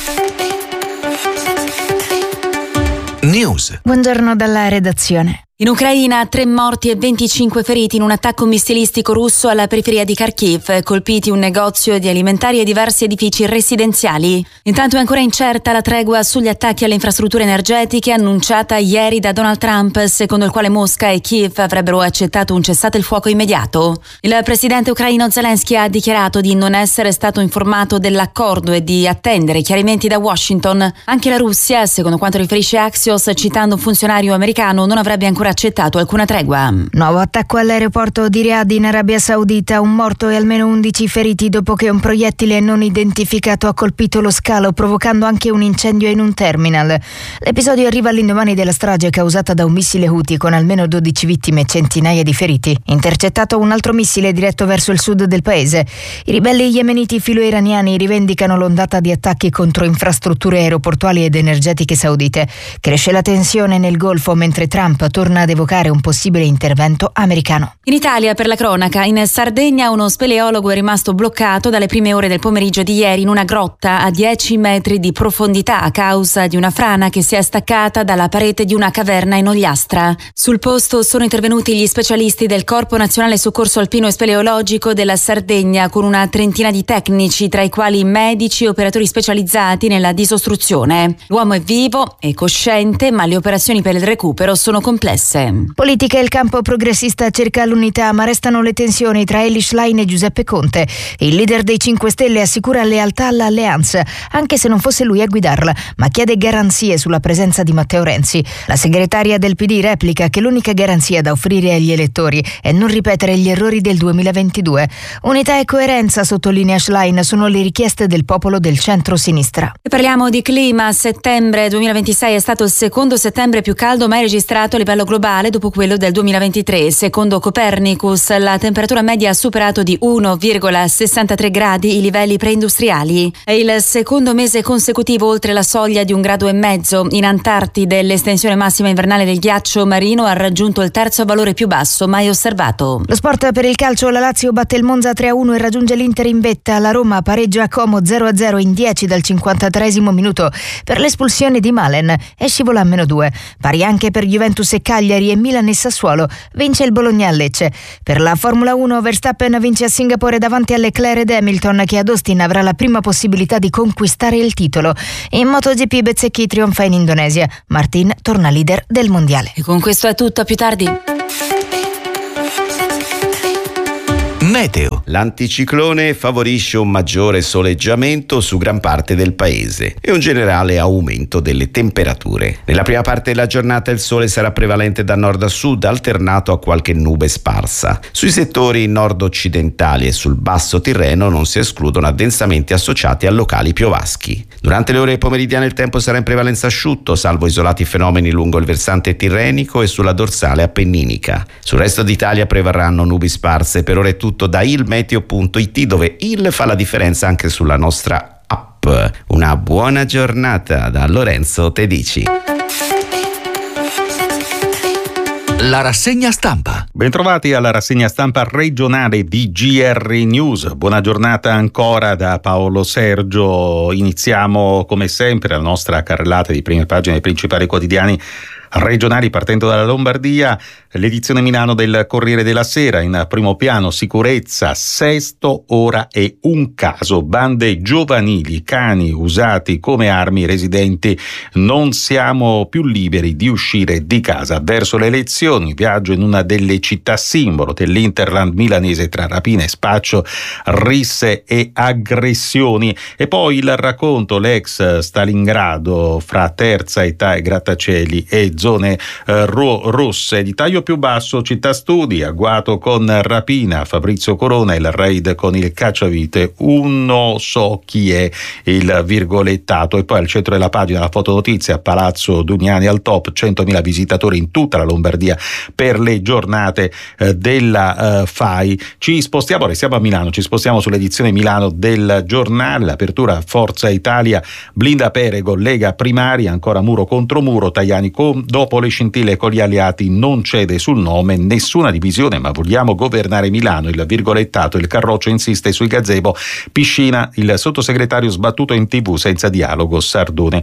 News. Buongiorno dalla redazione. In Ucraina 3 morti e 25 feriti in un attacco missilistico russo alla periferia di Kharkiv, colpiti un negozio di alimentari e diversi edifici residenziali. Intanto è ancora incerta la tregua sugli attacchi alle infrastrutture energetiche annunciata ieri da Donald Trump, secondo il quale Mosca e Kiev avrebbero accettato un cessate il fuoco immediato. Il presidente ucraino Zelensky ha dichiarato di non essere stato informato dell'accordo e di attendere chiarimenti da Washington. Anche la Russia, secondo quanto riferisce Axios, citando un funzionario americano, non avrebbe ancora accettato alcuna tregua. Nuovo attacco all'aeroporto di Riyadh in Arabia Saudita, un morto e almeno 11 feriti dopo che un proiettile non identificato ha colpito lo scalo, provocando anche un incendio in un terminal. L'episodio arriva all'indomani della strage causata da un missile Houthi con almeno 12 vittime e centinaia di feriti. Intercettato un altro missile diretto verso il sud del paese. I ribelli yemeniti filo-iraniani rivendicano l'ondata di attacchi contro infrastrutture aeroportuali ed energetiche saudite. Cresce la tensione nel Golfo mentre Trump torna ad evocare un possibile intervento americano. In Italia, per la cronaca, in Sardegna uno speleologo è rimasto bloccato dalle prime ore del pomeriggio di ieri in una grotta a 10 metri di profondità a causa di una frana che si è staccata dalla parete di una caverna in Ogliastra. Sul posto sono intervenuti gli specialisti del Corpo Nazionale Soccorso Alpino e Speleologico della Sardegna con una trentina di tecnici, tra i quali medici e operatori specializzati nella disostruzione. L'uomo è vivo e cosciente, ma le operazioni per il recupero sono complesse. diverse. Politica, il campo progressista cerca l'unità, ma restano le tensioni tra Elly Schlein e Giuseppe Conte. Il leader dei 5 Stelle assicura lealtà all'alleanza, anche se non fosse lui a guidarla, ma chiede garanzie sulla presenza di Matteo Renzi. La segretaria del PD replica che l'unica garanzia da offrire agli elettori è non ripetere gli errori del 2022. Unità e coerenza, sottolinea Schlein, sono le richieste del popolo del centro-sinistra. E parliamo di clima. Settembre 2026 è stato il secondo settembre più caldo mai registrato a livello globale dopo quello del 2023. Secondo Copernicus, la temperatura media ha superato di 1,63 gradi i livelli preindustriali. È il secondo mese consecutivo oltre la soglia di 1,5 gradi. In Antartide l'estensione massima invernale del ghiaccio marino ha raggiunto il terzo valore più basso mai osservato. Lo sport per il calcio, la Lazio batte il Monza 3-1 e raggiunge l'Inter in vetta. La Roma pareggia a Como 0-0 in 10 dal 53esimo minuto per l'espulsione di Malen e scivola a -2. Pari anche per Juventus e Cagliari, e Milan e Sassuolo. Vince il Bologna a Lecce. Per la Formula 1 Verstappen vince a Singapore davanti a Leclerc ed Hamilton, che ad Austin avrà la prima possibilità di conquistare il titolo. In MotoGP Bezzecchi trionfa in Indonesia. Martin torna leader del mondiale. E con questo è tutto, a più tardi. Meteo. L'anticiclone favorisce un maggiore soleggiamento su gran parte del paese e un generale aumento delle temperature. Nella prima parte della giornata il sole sarà prevalente da nord a sud, alternato a qualche nube sparsa. Sui settori nord-occidentali e sul basso Tirreno non si escludono addensamenti associati a locali piovaschi. Durante le ore pomeridiane il tempo sarà in prevalenza asciutto, salvo isolati fenomeni lungo il versante tirrenico e sulla dorsale appenninica. Sul resto d'Italia prevarranno nubi sparse. Per ora è tutto da ilmeteo.it, dove il fa la differenza anche sulla nostra app. Una buona giornata da Lorenzo Tedici. La rassegna stampa. Bentrovati alla rassegna stampa regionale di GR News. Buona giornata ancora da Paolo Sergio. Iniziamo come sempre la nostra carrellata di prime pagine dei principali quotidiani regionali, partendo dalla Lombardia. L'edizione Milano del Corriere della Sera, in primo piano sicurezza, Sesto ora è un caso, bande giovanili, cani usati come armi, residenti, non siamo più liberi di uscire di casa. Verso le elezioni, viaggio in una delle città simbolo dell'Interland milanese tra rapine e spaccio, risse e aggressioni. E poi il racconto, l'ex Stalingrado fra terza età e grattacieli e zone rosse. Di taglio più basso, città studi, agguato con rapina, Fabrizio Corona, il raid con il cacciavite, uno so chi è, il virgolettato. E poi al centro della pagina la fotonotizia, Palazzo Dugnani al top, 100.000 visitatori in tutta la Lombardia per le giornate della FAI. Ci spostiamo, restiamo a Milano, ci spostiamo sull'edizione Milano del giornale. L'apertura, Forza Italia blinda Perego, Lega primaria, ancora muro contro muro, Tajani dopo le scintille con gli alleati non cede sul nome, nessuna divisione ma vogliamo governare Milano, il virgolettato, il Carroccio insiste sui gazebo, Piscina, il sottosegretario sbattuto in TV senza dialogo, Sardone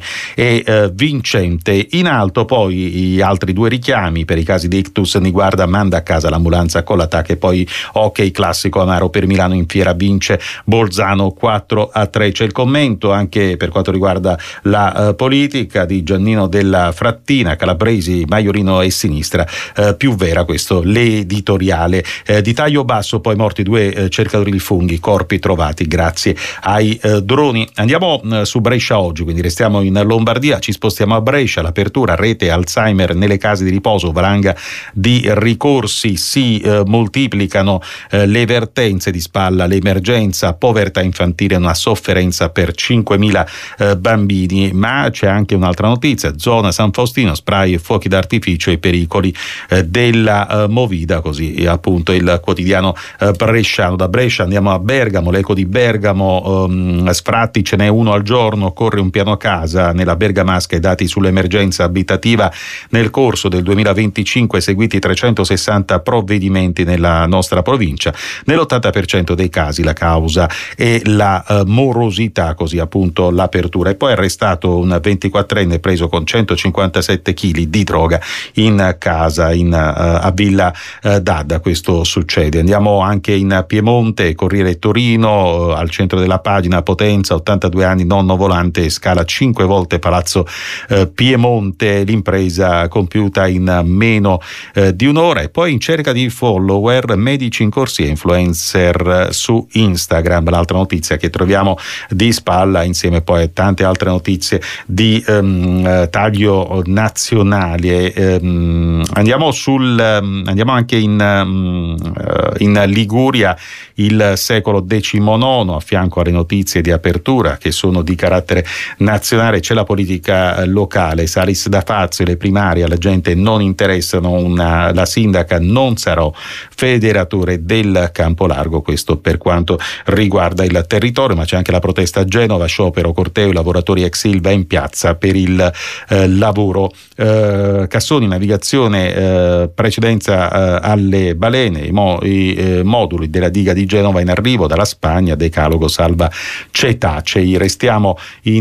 e Vincente. In alto poi gli altri due richiami per i casi di ictus, Niguarda manda a casa l'ambulanza con l'attacco, e poi hockey classico amaro per Milano in fiera, vince Bolzano 4-3. C'è il commento anche per quanto riguarda la politica di Giannino della Frattina, Calabresi, Maiorino e Sinistra, più vera questo l'editoriale. Di taglio basso poi morti 2 cercatori di funghi, corpi trovati grazie ai droni. Andiamo su Brescia oggi, quindi restiamo in Lombardia, ci spostiamo a Brescia. L'apertura, rete Alzheimer nelle case di riposo, valanga di ricorsi, si moltiplicano le vertenze, di spalla l'emergenza, povertà infantile, una sofferenza per 5.000 bambini. Ma c'è anche un'altra notizia, zona San Faustino, spray, fuochi d'artificio e pericoli della movida, così appunto il quotidiano bresciano. Da Brescia andiamo a Bergamo, l'eco di Bergamo, sfratti ce n'è uno al giorno, corre un piano casa nella bergamasca, i dati sull'emergenza abitativa nel corso del 2025 eseguiti 360 provvedimenti nella nostra provincia, nell'80% dei casi la causa è la morosità, così appunto l'apertura. E poi arrestato un 24enne preso con 157 kg chili di droga in casa a Villa d'Adda. Questo succede. Andiamo anche in Piemonte, Corriere Torino, al centro della pagina: Potenza, 82 anni, nonno volante, scala 5 volte Palazzo Piemonte, l'impresa compiuta in meno di un'ora. E poi in cerca di follower, medici in corsia, influencer su Instagram, l'altra notizia che troviamo di spalla, insieme poi a tante altre notizie di taglio nazionale. Andiamo anche in Liguria, il secolo XIX, a fianco alle notizie di apertura che sono di carattere nazionale c'è la politica locale. Salis da Fazio, le primarie alla gente non interessano, la sindaca non sarò federatore del Campolargo, questo per quanto riguarda il territorio. Ma c'è anche la protesta a Genova, sciopero, corteo, i lavoratori ex Ilva in piazza per il lavoro. Cassoni, navigazione, precedenza alle balene, i moduli della diga di Genova in arrivo dalla Spagna, decalogo salva cetacei. Restiamo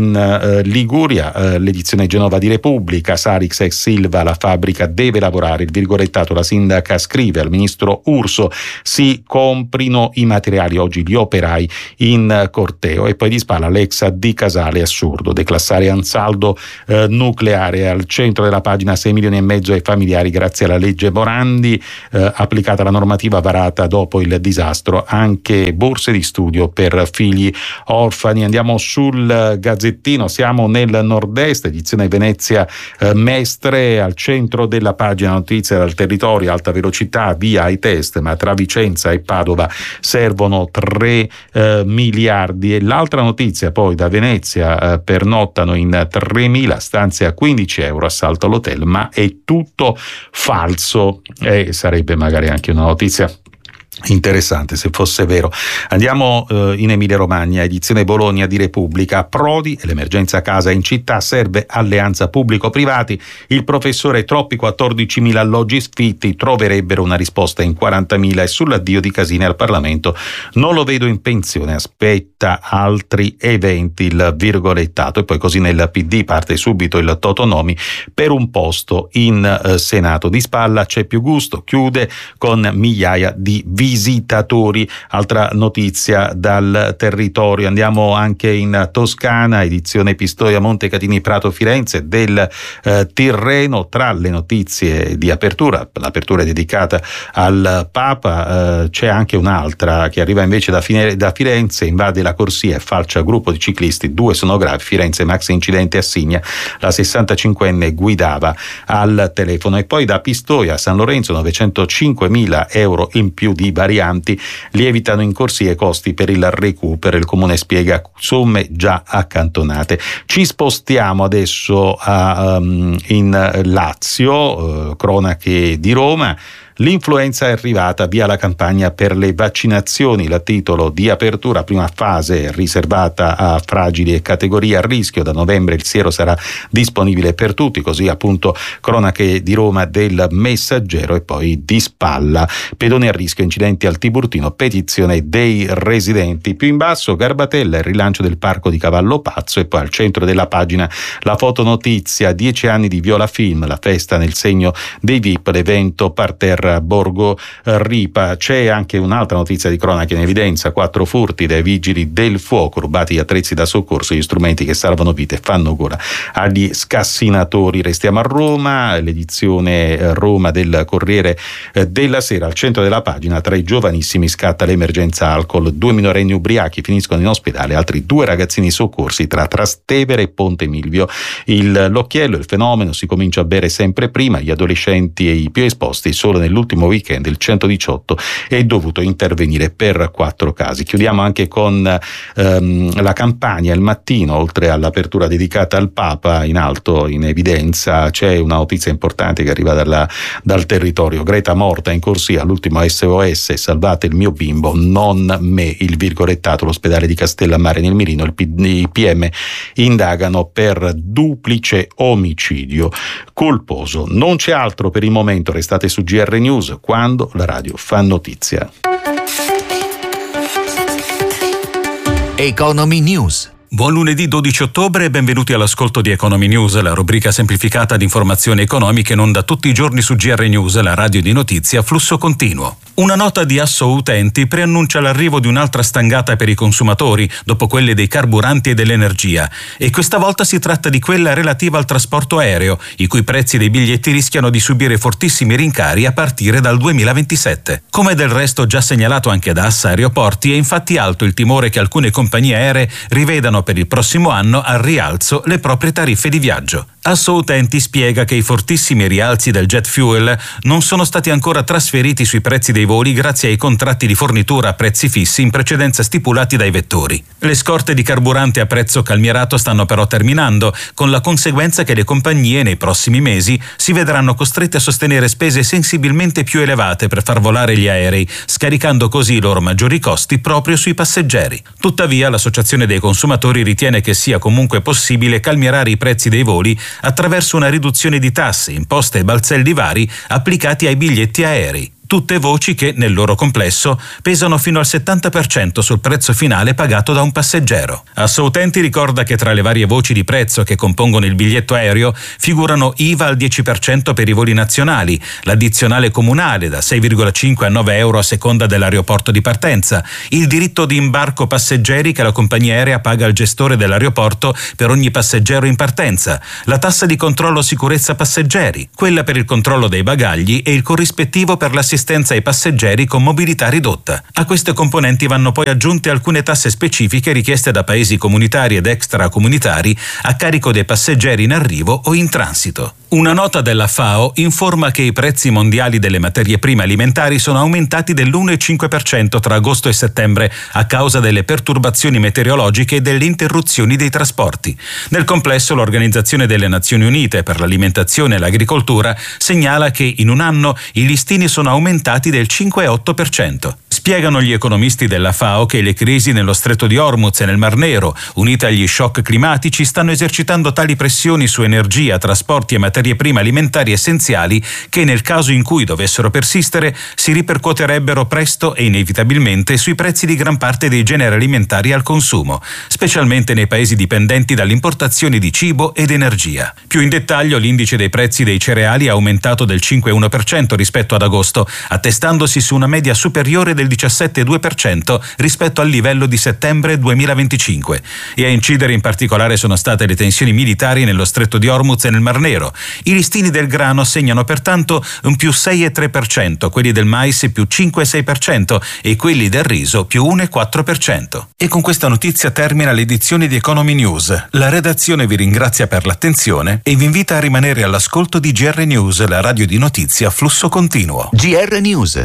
in Liguria, l'edizione Genova di Repubblica, Sarix ex Silva, la fabbrica deve lavorare, il virgolettato, la sindaca scrive al ministro Urso, si comprino i materiali, oggi gli operai in corteo. E poi di spalla l'ex di Casale, assurdo, declassare Ansaldo nucleare, al centro della pagina 6 milioni e mezzo ai familiari grazie alla legge Morandi, applicata la normativa varata dopo il disastro, anche borse di studio per figli orfani. Andiamo sul Gazzettino, siamo nel nord-est, edizione Venezia Mestre, al centro della pagina notizia dal territorio, alta velocità, via ai test, ma tra Vicenza e Padova servono 3 miliardi. E l'altra notizia poi da Venezia, pernottano in 3.000, stanze a 15 euro, assalto all'hotel, ma è tutto falso, e sarebbe magari anche una notizia interessante se fosse vero. Andiamo in Emilia Romagna, edizione Bologna di Repubblica, Prodi e l'emergenza casa in città, serve alleanza pubblico-privati, il professore troppi 14.000 alloggi sfitti, troverebbero una risposta in 40.000, e sull'addio di Casini al Parlamento non lo vedo in pensione, aspetta altri eventi, il virgolettato. E poi così nel PD parte subito il Totonomi per un posto in Senato. Di spalla c'è più gusto, chiude con migliaia di visitatori. Altra notizia dal territorio, andiamo anche in Toscana, edizione Pistoia, Montecatini, Prato, Firenze, del Tirreno. Tra le notizie di apertura, l'apertura è dedicata al Papa, c'è anche un'altra che arriva invece da Firenze, invade la corsia e falcia gruppo di ciclisti, 2 sono gravi, Firenze maxi incidente a Signa, la 65enne guidava al telefono. E poi da Pistoia a San Lorenzo 905.000 euro in più di varianti, lievitano in corsia i costi per il recupero, il comune spiega somme già accantonate. Ci spostiamo adesso in Lazio, cronache di Roma. L'influenza è arrivata, via la campagna per le vaccinazioni, il titolo di apertura, prima fase riservata a fragili e categorie a rischio, da novembre il siero sarà disponibile per tutti, così appunto cronache di Roma del Messaggero. E poi di spalla, pedoni a rischio, incidenti al Tiburtino, petizione dei residenti. Più in basso Garbatella, il rilancio del parco di Cavallo Pazzo. E poi al centro della pagina la fotonotizia, 10 anni di Viola Film, la festa nel segno dei VIP, l'evento parterre Borgo Ripa. C'è anche un'altra notizia di cronaca in evidenza, 4 furti dai vigili del fuoco, rubati gli attrezzi da soccorso, gli strumenti che salvano vite fanno gola agli scassinatori. Restiamo a Roma, l'edizione Roma del Corriere della Sera, al centro della pagina, tra i giovanissimi scatta l'emergenza alcol, 2 minorenni ubriachi finiscono in ospedale, altri 2 ragazzini soccorsi tra Trastevere e Ponte Milvio. L'occhiello, il fenomeno, si comincia a bere sempre prima, gli adolescenti e i più esposti. Solo nell'ultimo weekend il 118 è dovuto intervenire per 4 casi. Chiudiamo anche con la Campania, il Mattino, oltre all'apertura dedicata al Papa, in alto in evidenza c'è una notizia importante che arriva dal territorio. Greta morta in corsia, l'ultimo SOS, salvate il mio bimbo, non me, il virgolettato, l'ospedale di Castellammare nel Mirino, i PM indagano per duplice omicidio colposo. Non c'è altro per il momento, restate su GR News, quando la radio fa notizia. Economy News. Buon lunedì 12 ottobre e benvenuti all'ascolto di Economy News, la rubrica semplificata di informazioni economiche in onda tutti i giorni su GR News, la radio di notizie a flusso continuo. Una nota di Asso Utenti preannuncia l'arrivo di un'altra stangata per i consumatori, dopo quelle dei carburanti e dell'energia, e questa volta si tratta di quella relativa al trasporto aereo, i cui prezzi dei biglietti rischiano di subire fortissimi rincari a partire dal 2027. Come del resto già segnalato anche da Assa Aeroporti, è infatti alto il timore che alcune compagnie aeree rivedano per il prossimo anno al rialzo le proprie tariffe di viaggio. Asso Utenti spiega che i fortissimi rialzi del jet fuel non sono stati ancora trasferiti sui prezzi dei voli grazie ai contratti di fornitura a prezzi fissi in precedenza stipulati dai vettori. Le scorte di carburante a prezzo calmierato stanno però terminando, con la conseguenza che le compagnie nei prossimi mesi si vedranno costrette a sostenere spese sensibilmente più elevate per far volare gli aerei, scaricando così i loro maggiori costi proprio sui passeggeri. Tuttavia, l'Associazione dei consumatori ritiene che sia comunque possibile calmierare i prezzi dei voli attraverso una riduzione di tasse, imposte e balzelli vari applicati ai biglietti aerei. Tutte voci che, nel loro complesso, pesano fino al 70% sul prezzo finale pagato da un passeggero. Asso Utenti ricorda che tra le varie voci di prezzo che compongono il biglietto aereo figurano IVA al 10% per i voli nazionali, l'addizionale comunale da 6,5 a 9 euro a seconda dell'aeroporto di partenza, il diritto di imbarco passeggeri che la compagnia aerea paga al gestore dell'aeroporto per ogni passeggero in partenza, la tassa di controllo sicurezza passeggeri, quella per il controllo dei bagagli e il corrispettivo per l'assistenza ai passeggeri con mobilità ridotta. A queste componenti vanno poi aggiunte alcune tasse specifiche richieste da paesi comunitari ed extracomunitari a carico dei passeggeri in arrivo o in transito. Una nota della FAO informa che i prezzi mondiali delle materie prime alimentari sono aumentati dell'1,5% tra agosto e settembre a causa delle perturbazioni meteorologiche e delle interruzioni dei trasporti. Nel complesso, l'Organizzazione delle Nazioni Unite per l'alimentazione e l'agricoltura segnala che in un anno i listini sono aumentati del 5,8%. Spiegano gli economisti della FAO che le crisi nello Stretto di Hormuz e nel Mar Nero, unite agli shock climatici, stanno esercitando tali pressioni su energia, trasporti e materie prime alimentari essenziali che, nel caso in cui dovessero persistere, si ripercuoterebbero presto e inevitabilmente sui prezzi di gran parte dei generi alimentari al consumo, specialmente nei paesi dipendenti dall'importazione di cibo ed energia. Più in dettaglio, l'indice dei prezzi dei cereali ha aumentato del 5,1% rispetto ad agosto, attestandosi su una media superiore del 17,2% rispetto al livello di settembre 2025. E a incidere in particolare sono state le tensioni militari nello Stretto di Hormuz e nel Mar Nero. I listini del grano segnano pertanto un più 6,3%, quelli del mais più 5,6% e quelli del riso più 1,4%. E con questa notizia termina l'edizione di Economy News. La redazione vi ringrazia per l'attenzione e vi invita a rimanere all'ascolto di GR News, la radio di notizie a flusso continuo. GR News.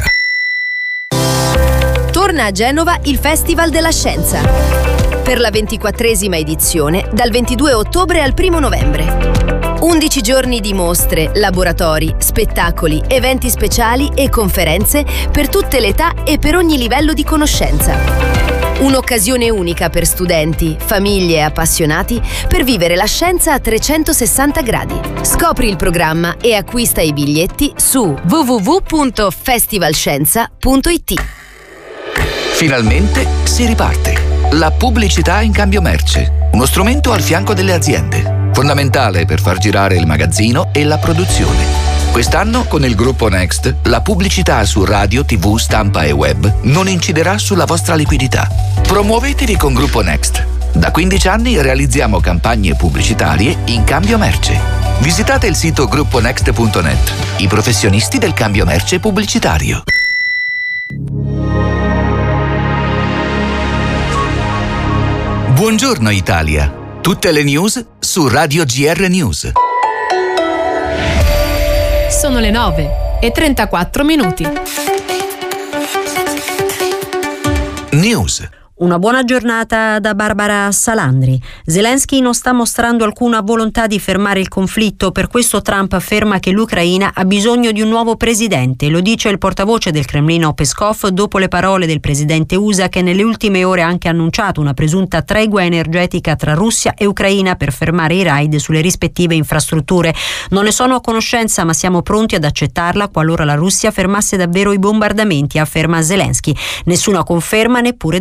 Torna a Genova il Festival della Scienza. Per la 24esima edizione, dal 22 ottobre al 1 novembre. 11 giorni di mostre, laboratori, spettacoli, eventi speciali e conferenze per tutte le età e per ogni livello di conoscenza. Un'occasione unica per studenti, famiglie e appassionati per vivere la scienza a 360 gradi. Scopri il programma e acquista i biglietti su www.festivalscienza.it. Finalmente si riparte. La pubblicità in cambio merce. Uno strumento al fianco delle aziende. Fondamentale per far girare il magazzino e la produzione. Quest'anno, con il gruppo Next, la pubblicità su radio, TV, stampa e web non inciderà sulla vostra liquidità. Promuovetevi con Gruppo Next. Da 15 anni realizziamo campagne pubblicitarie in cambio merce. Visitate il sito grupponext.net. I professionisti del cambio merce pubblicitario. Buongiorno Italia. Tutte le news su Radio GR News. Sono le 9:34. News. Una buona giornata da Barbara Salandri. Zelensky non sta mostrando alcuna volontà di fermare il conflitto, per questo Trump afferma che l'Ucraina ha bisogno di un nuovo presidente. Lo dice il portavoce del Cremlino Peskov dopo le parole del presidente USA, che nelle ultime ore ha anche annunciato una presunta tregua energetica tra Russia e Ucraina per fermare i raid sulle rispettive infrastrutture. Non ne sono a conoscenza, ma siamo pronti ad accettarla qualora la Russia fermasse davvero i bombardamenti, afferma Zelensky. Nessuna conferma neppure da Mosca.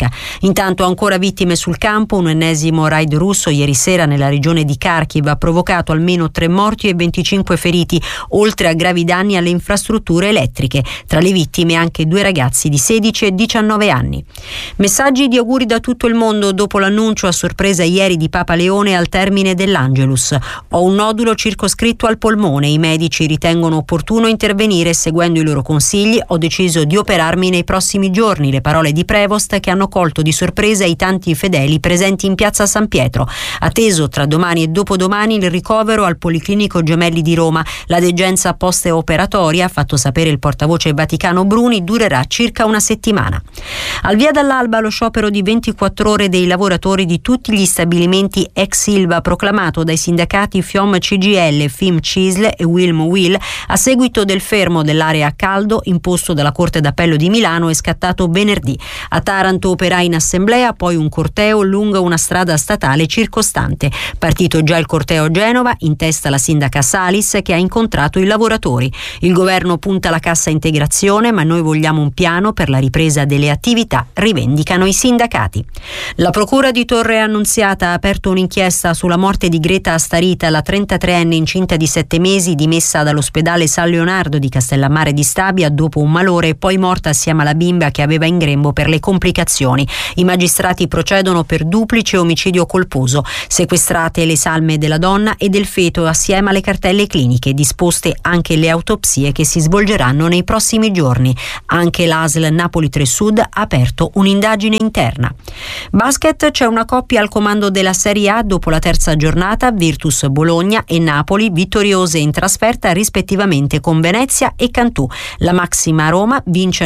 Intanto ancora vittime sul campo, un ennesimo raid russo ieri sera nella regione di Kharkiv ha provocato almeno 3 morti e 25 feriti, oltre a gravi danni alle infrastrutture elettriche. Tra le vittime anche 2 ragazzi di 16 e 19 anni. Messaggi di auguri da tutto il mondo dopo l'annuncio a sorpresa ieri di Papa Leone al termine dell'Angelus. Ho un nodulo circoscritto al polmone, i medici ritengono opportuno intervenire. Seguendo i loro consigli ho deciso di operarmi nei prossimi giorni, le parole di Prevost che hanno colto di sorpresa i tanti fedeli presenti in piazza San Pietro. Atteso tra domani e dopodomani il ricovero al Policlinico Gemelli di Roma. La degenza post-operatoria, ha fatto sapere il portavoce Vaticano Bruni, durerà circa una settimana. Al via dall'alba lo sciopero di 24 ore dei lavoratori di tutti gli stabilimenti ex Ilva, proclamato dai sindacati FIOM CGL, FIM CISL e Wilm Will a seguito del fermo dell'area a caldo imposto dalla Corte d'Appello di Milano e scattato venerdì. A Taranto operai in assemblea, poi un corteo lungo una strada statale circostante. Partito già il corteo a Genova, in testa la sindaca Salis che ha incontrato i lavoratori. Il governo punta alla cassa integrazione, ma noi vogliamo un piano per la ripresa delle attività, rivendicano i sindacati. La procura di Torre Annunziata ha aperto un'inchiesta sulla morte di Greta Astarita, la 33enne incinta di 7 mesi dimessa dall'ospedale San Leonardo di Castellammare di Stabia dopo un malore e poi morta assieme alla bimba che aveva in grembo per le complicazioni. I magistrati procedono per duplice omicidio colposo, sequestrate le salme della donna e del feto assieme alle cartelle cliniche, disposte anche le autopsie che si svolgeranno nei prossimi giorni. Anche l'ASL Napoli 3 Sud ha aperto un'indagine interna. Basket, c'è una coppia al comando della Serie A dopo la terza giornata, Virtus Bologna e Napoli vittoriose in trasferta rispettivamente con Venezia e Cantù. La Maxima Roma vince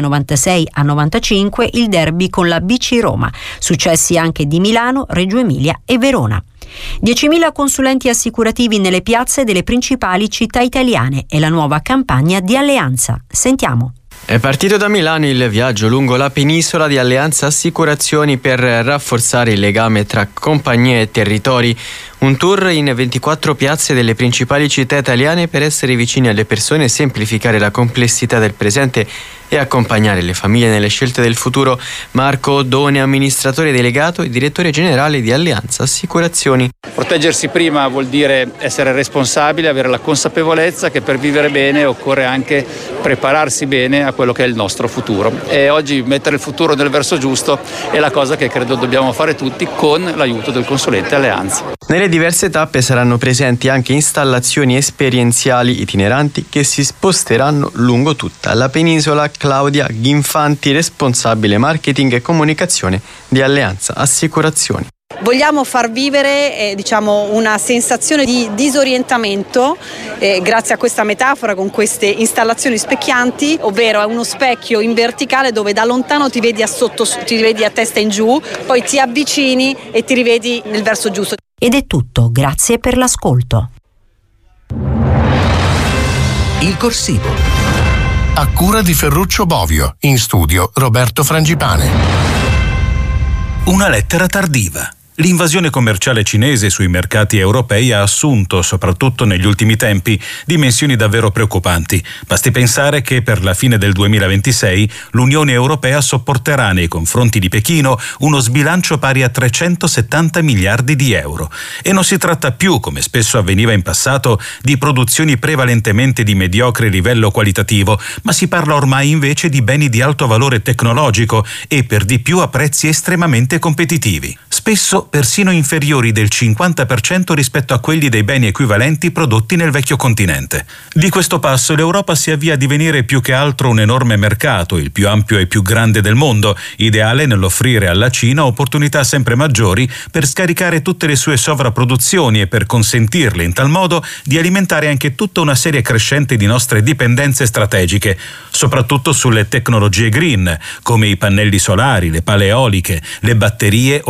96-95 il derby con la BC Roma. Successi anche di Milano, Reggio Emilia e Verona. 10.000 consulenti assicurativi nelle piazze delle principali città italiane è la nuova campagna di Alleanza. Sentiamo. È partito da Milano il viaggio lungo la penisola di Alleanza Assicurazioni per rafforzare il legame tra compagnie e territori. Un tour in 24 piazze delle principali città italiane per essere vicini alle persone, semplificare la complessità del presente e accompagnare le famiglie nelle scelte del futuro. Marco Oddone, amministratore delegato e direttore generale di Alleanza Assicurazioni. Proteggersi prima vuol dire essere responsabili, avere la consapevolezza che per vivere bene occorre anche prepararsi bene a quello che è il nostro futuro. E oggi mettere il futuro nel verso giusto è la cosa che credo dobbiamo fare tutti con l'aiuto del consulente Alleanza. Nelle diverse tappe saranno presenti anche installazioni esperienziali itineranti che si sposteranno lungo tutta la penisola. Claudia Ghinfanti, responsabile marketing e comunicazione di Alleanza Assicurazioni. Vogliamo far vivere una sensazione di disorientamento grazie a questa metafora con queste installazioni specchianti, ovvero è uno specchio in verticale dove da lontano ti vedi a testa in giù, poi ti avvicini e ti rivedi nel verso giusto. Ed è tutto, grazie per l'ascolto. Il corsivo. A cura di Ferruccio Bovio, in studio Roberto Frangipane. Una lettera tardiva. L'invasione commerciale cinese sui mercati europei ha assunto, soprattutto negli ultimi tempi, dimensioni davvero preoccupanti. Basti pensare che per la fine del 2026 l'Unione Europea sopporterà nei confronti di Pechino uno sbilancio pari a 370 miliardi di euro. E non si tratta più, come spesso avveniva in passato, di produzioni prevalentemente di mediocre livello qualitativo, ma si parla ormai invece di beni di alto valore tecnologico e per di più a prezzi estremamente competitivi. Spesso persino inferiori del 50% rispetto a quelli dei beni equivalenti prodotti nel vecchio continente. Di questo passo l'Europa si avvia a divenire più che altro un enorme mercato, il più ampio e più grande del mondo, ideale nell'offrire alla Cina opportunità sempre maggiori per scaricare tutte le sue sovrapproduzioni e per consentirle in tal modo di alimentare anche tutta una serie crescente di nostre dipendenze strategiche, soprattutto sulle tecnologie green, come i pannelli solari, le pale eoliche, le batterie o le auto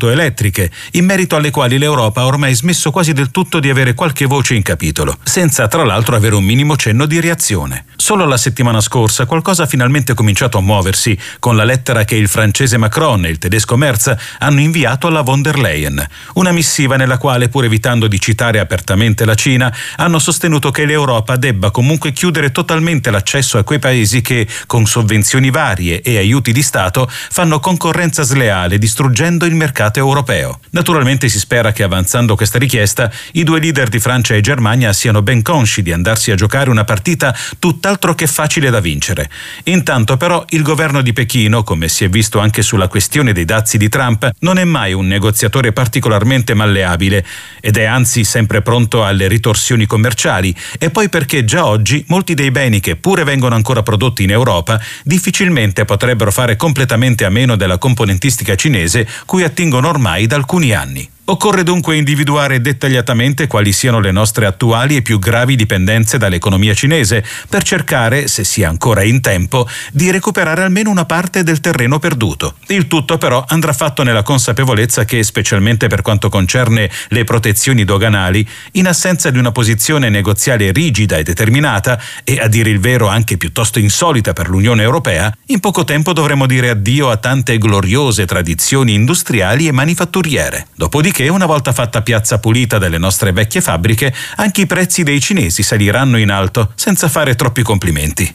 auto elettriche, in merito alle quali l'Europa ha ormai smesso quasi del tutto di avere qualche voce in capitolo, senza tra l'altro avere un minimo cenno di reazione. Solo la settimana scorsa qualcosa ha finalmente cominciato a muoversi con la lettera che il francese Macron e il tedesco Merz hanno inviato alla von der Leyen, una missiva nella quale, pur evitando di citare apertamente la Cina, hanno sostenuto che l'Europa debba comunque chiudere totalmente l'accesso a quei paesi che, con sovvenzioni varie e aiuti di Stato, fanno concorrenza sleale distruggendo il mercato europeo. Naturalmente si spera che, avanzando questa richiesta, i due leader di Francia e Germania siano ben consci di andarsi a giocare una partita tutt'altro che facile da vincere. Intanto però il governo di Pechino, come si è visto anche sulla questione dei dazi di Trump, non è mai un negoziatore particolarmente malleabile ed è anzi sempre pronto alle ritorsioni commerciali, e poi perché già oggi molti dei beni che pure vengono ancora prodotti in Europa difficilmente potrebbero fare completamente a meno della componentistica cinese cui attingono ormai da alcuni anni. Occorre dunque individuare dettagliatamente quali siano le nostre attuali e più gravi dipendenze dall'economia cinese per cercare, se sia ancora in tempo, di recuperare almeno una parte del terreno perduto. Il tutto però andrà fatto nella consapevolezza che, specialmente per quanto concerne le protezioni doganali, in assenza di una posizione negoziale rigida e determinata, e a dire il vero anche piuttosto insolita per l'Unione Europea, in poco tempo dovremo dire addio a tante gloriose tradizioni industriali e manifatturiere. Dopodiché, una volta fatta piazza pulita delle nostre vecchie fabbriche, anche i prezzi dei cinesi saliranno in alto, senza fare troppi complimenti.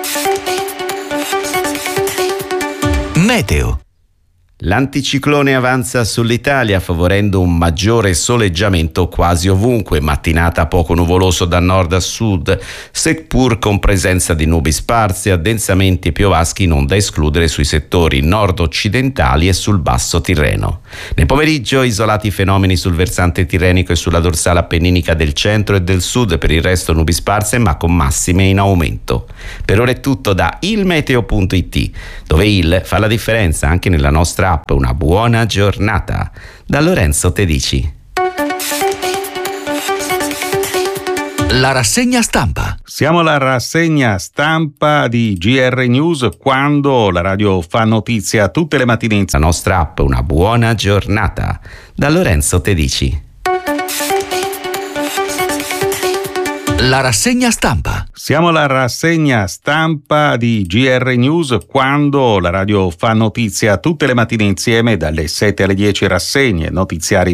Meteo. L'anticiclone avanza sull'Italia favorendo un maggiore soleggiamento quasi ovunque, mattinata poco nuvoloso da nord a sud, seppur con presenza di nubi sparse, addensamenti piovaschi non da escludere sui settori nord-occidentali e sul basso Tirreno. Nel pomeriggio isolati fenomeni sul versante tirrenico e sulla dorsale appenninica del centro e del sud, per il resto nubi sparse ma con massime in aumento. Per ora è tutto da ilmeteo.it, dove il fa la differenza anche nella nostra app. Una buona giornata da Lorenzo Tedici. La rassegna stampa. Siamo alla rassegna stampa di GR News, quando la radio fa notizia tutte le mattine. La nostra app. Una buona giornata da Lorenzo Tedici. La rassegna stampa. Siamo alla rassegna stampa di GR News, quando la radio fa notizia tutte le mattine insieme dalle 7 alle 10, rassegne notiziari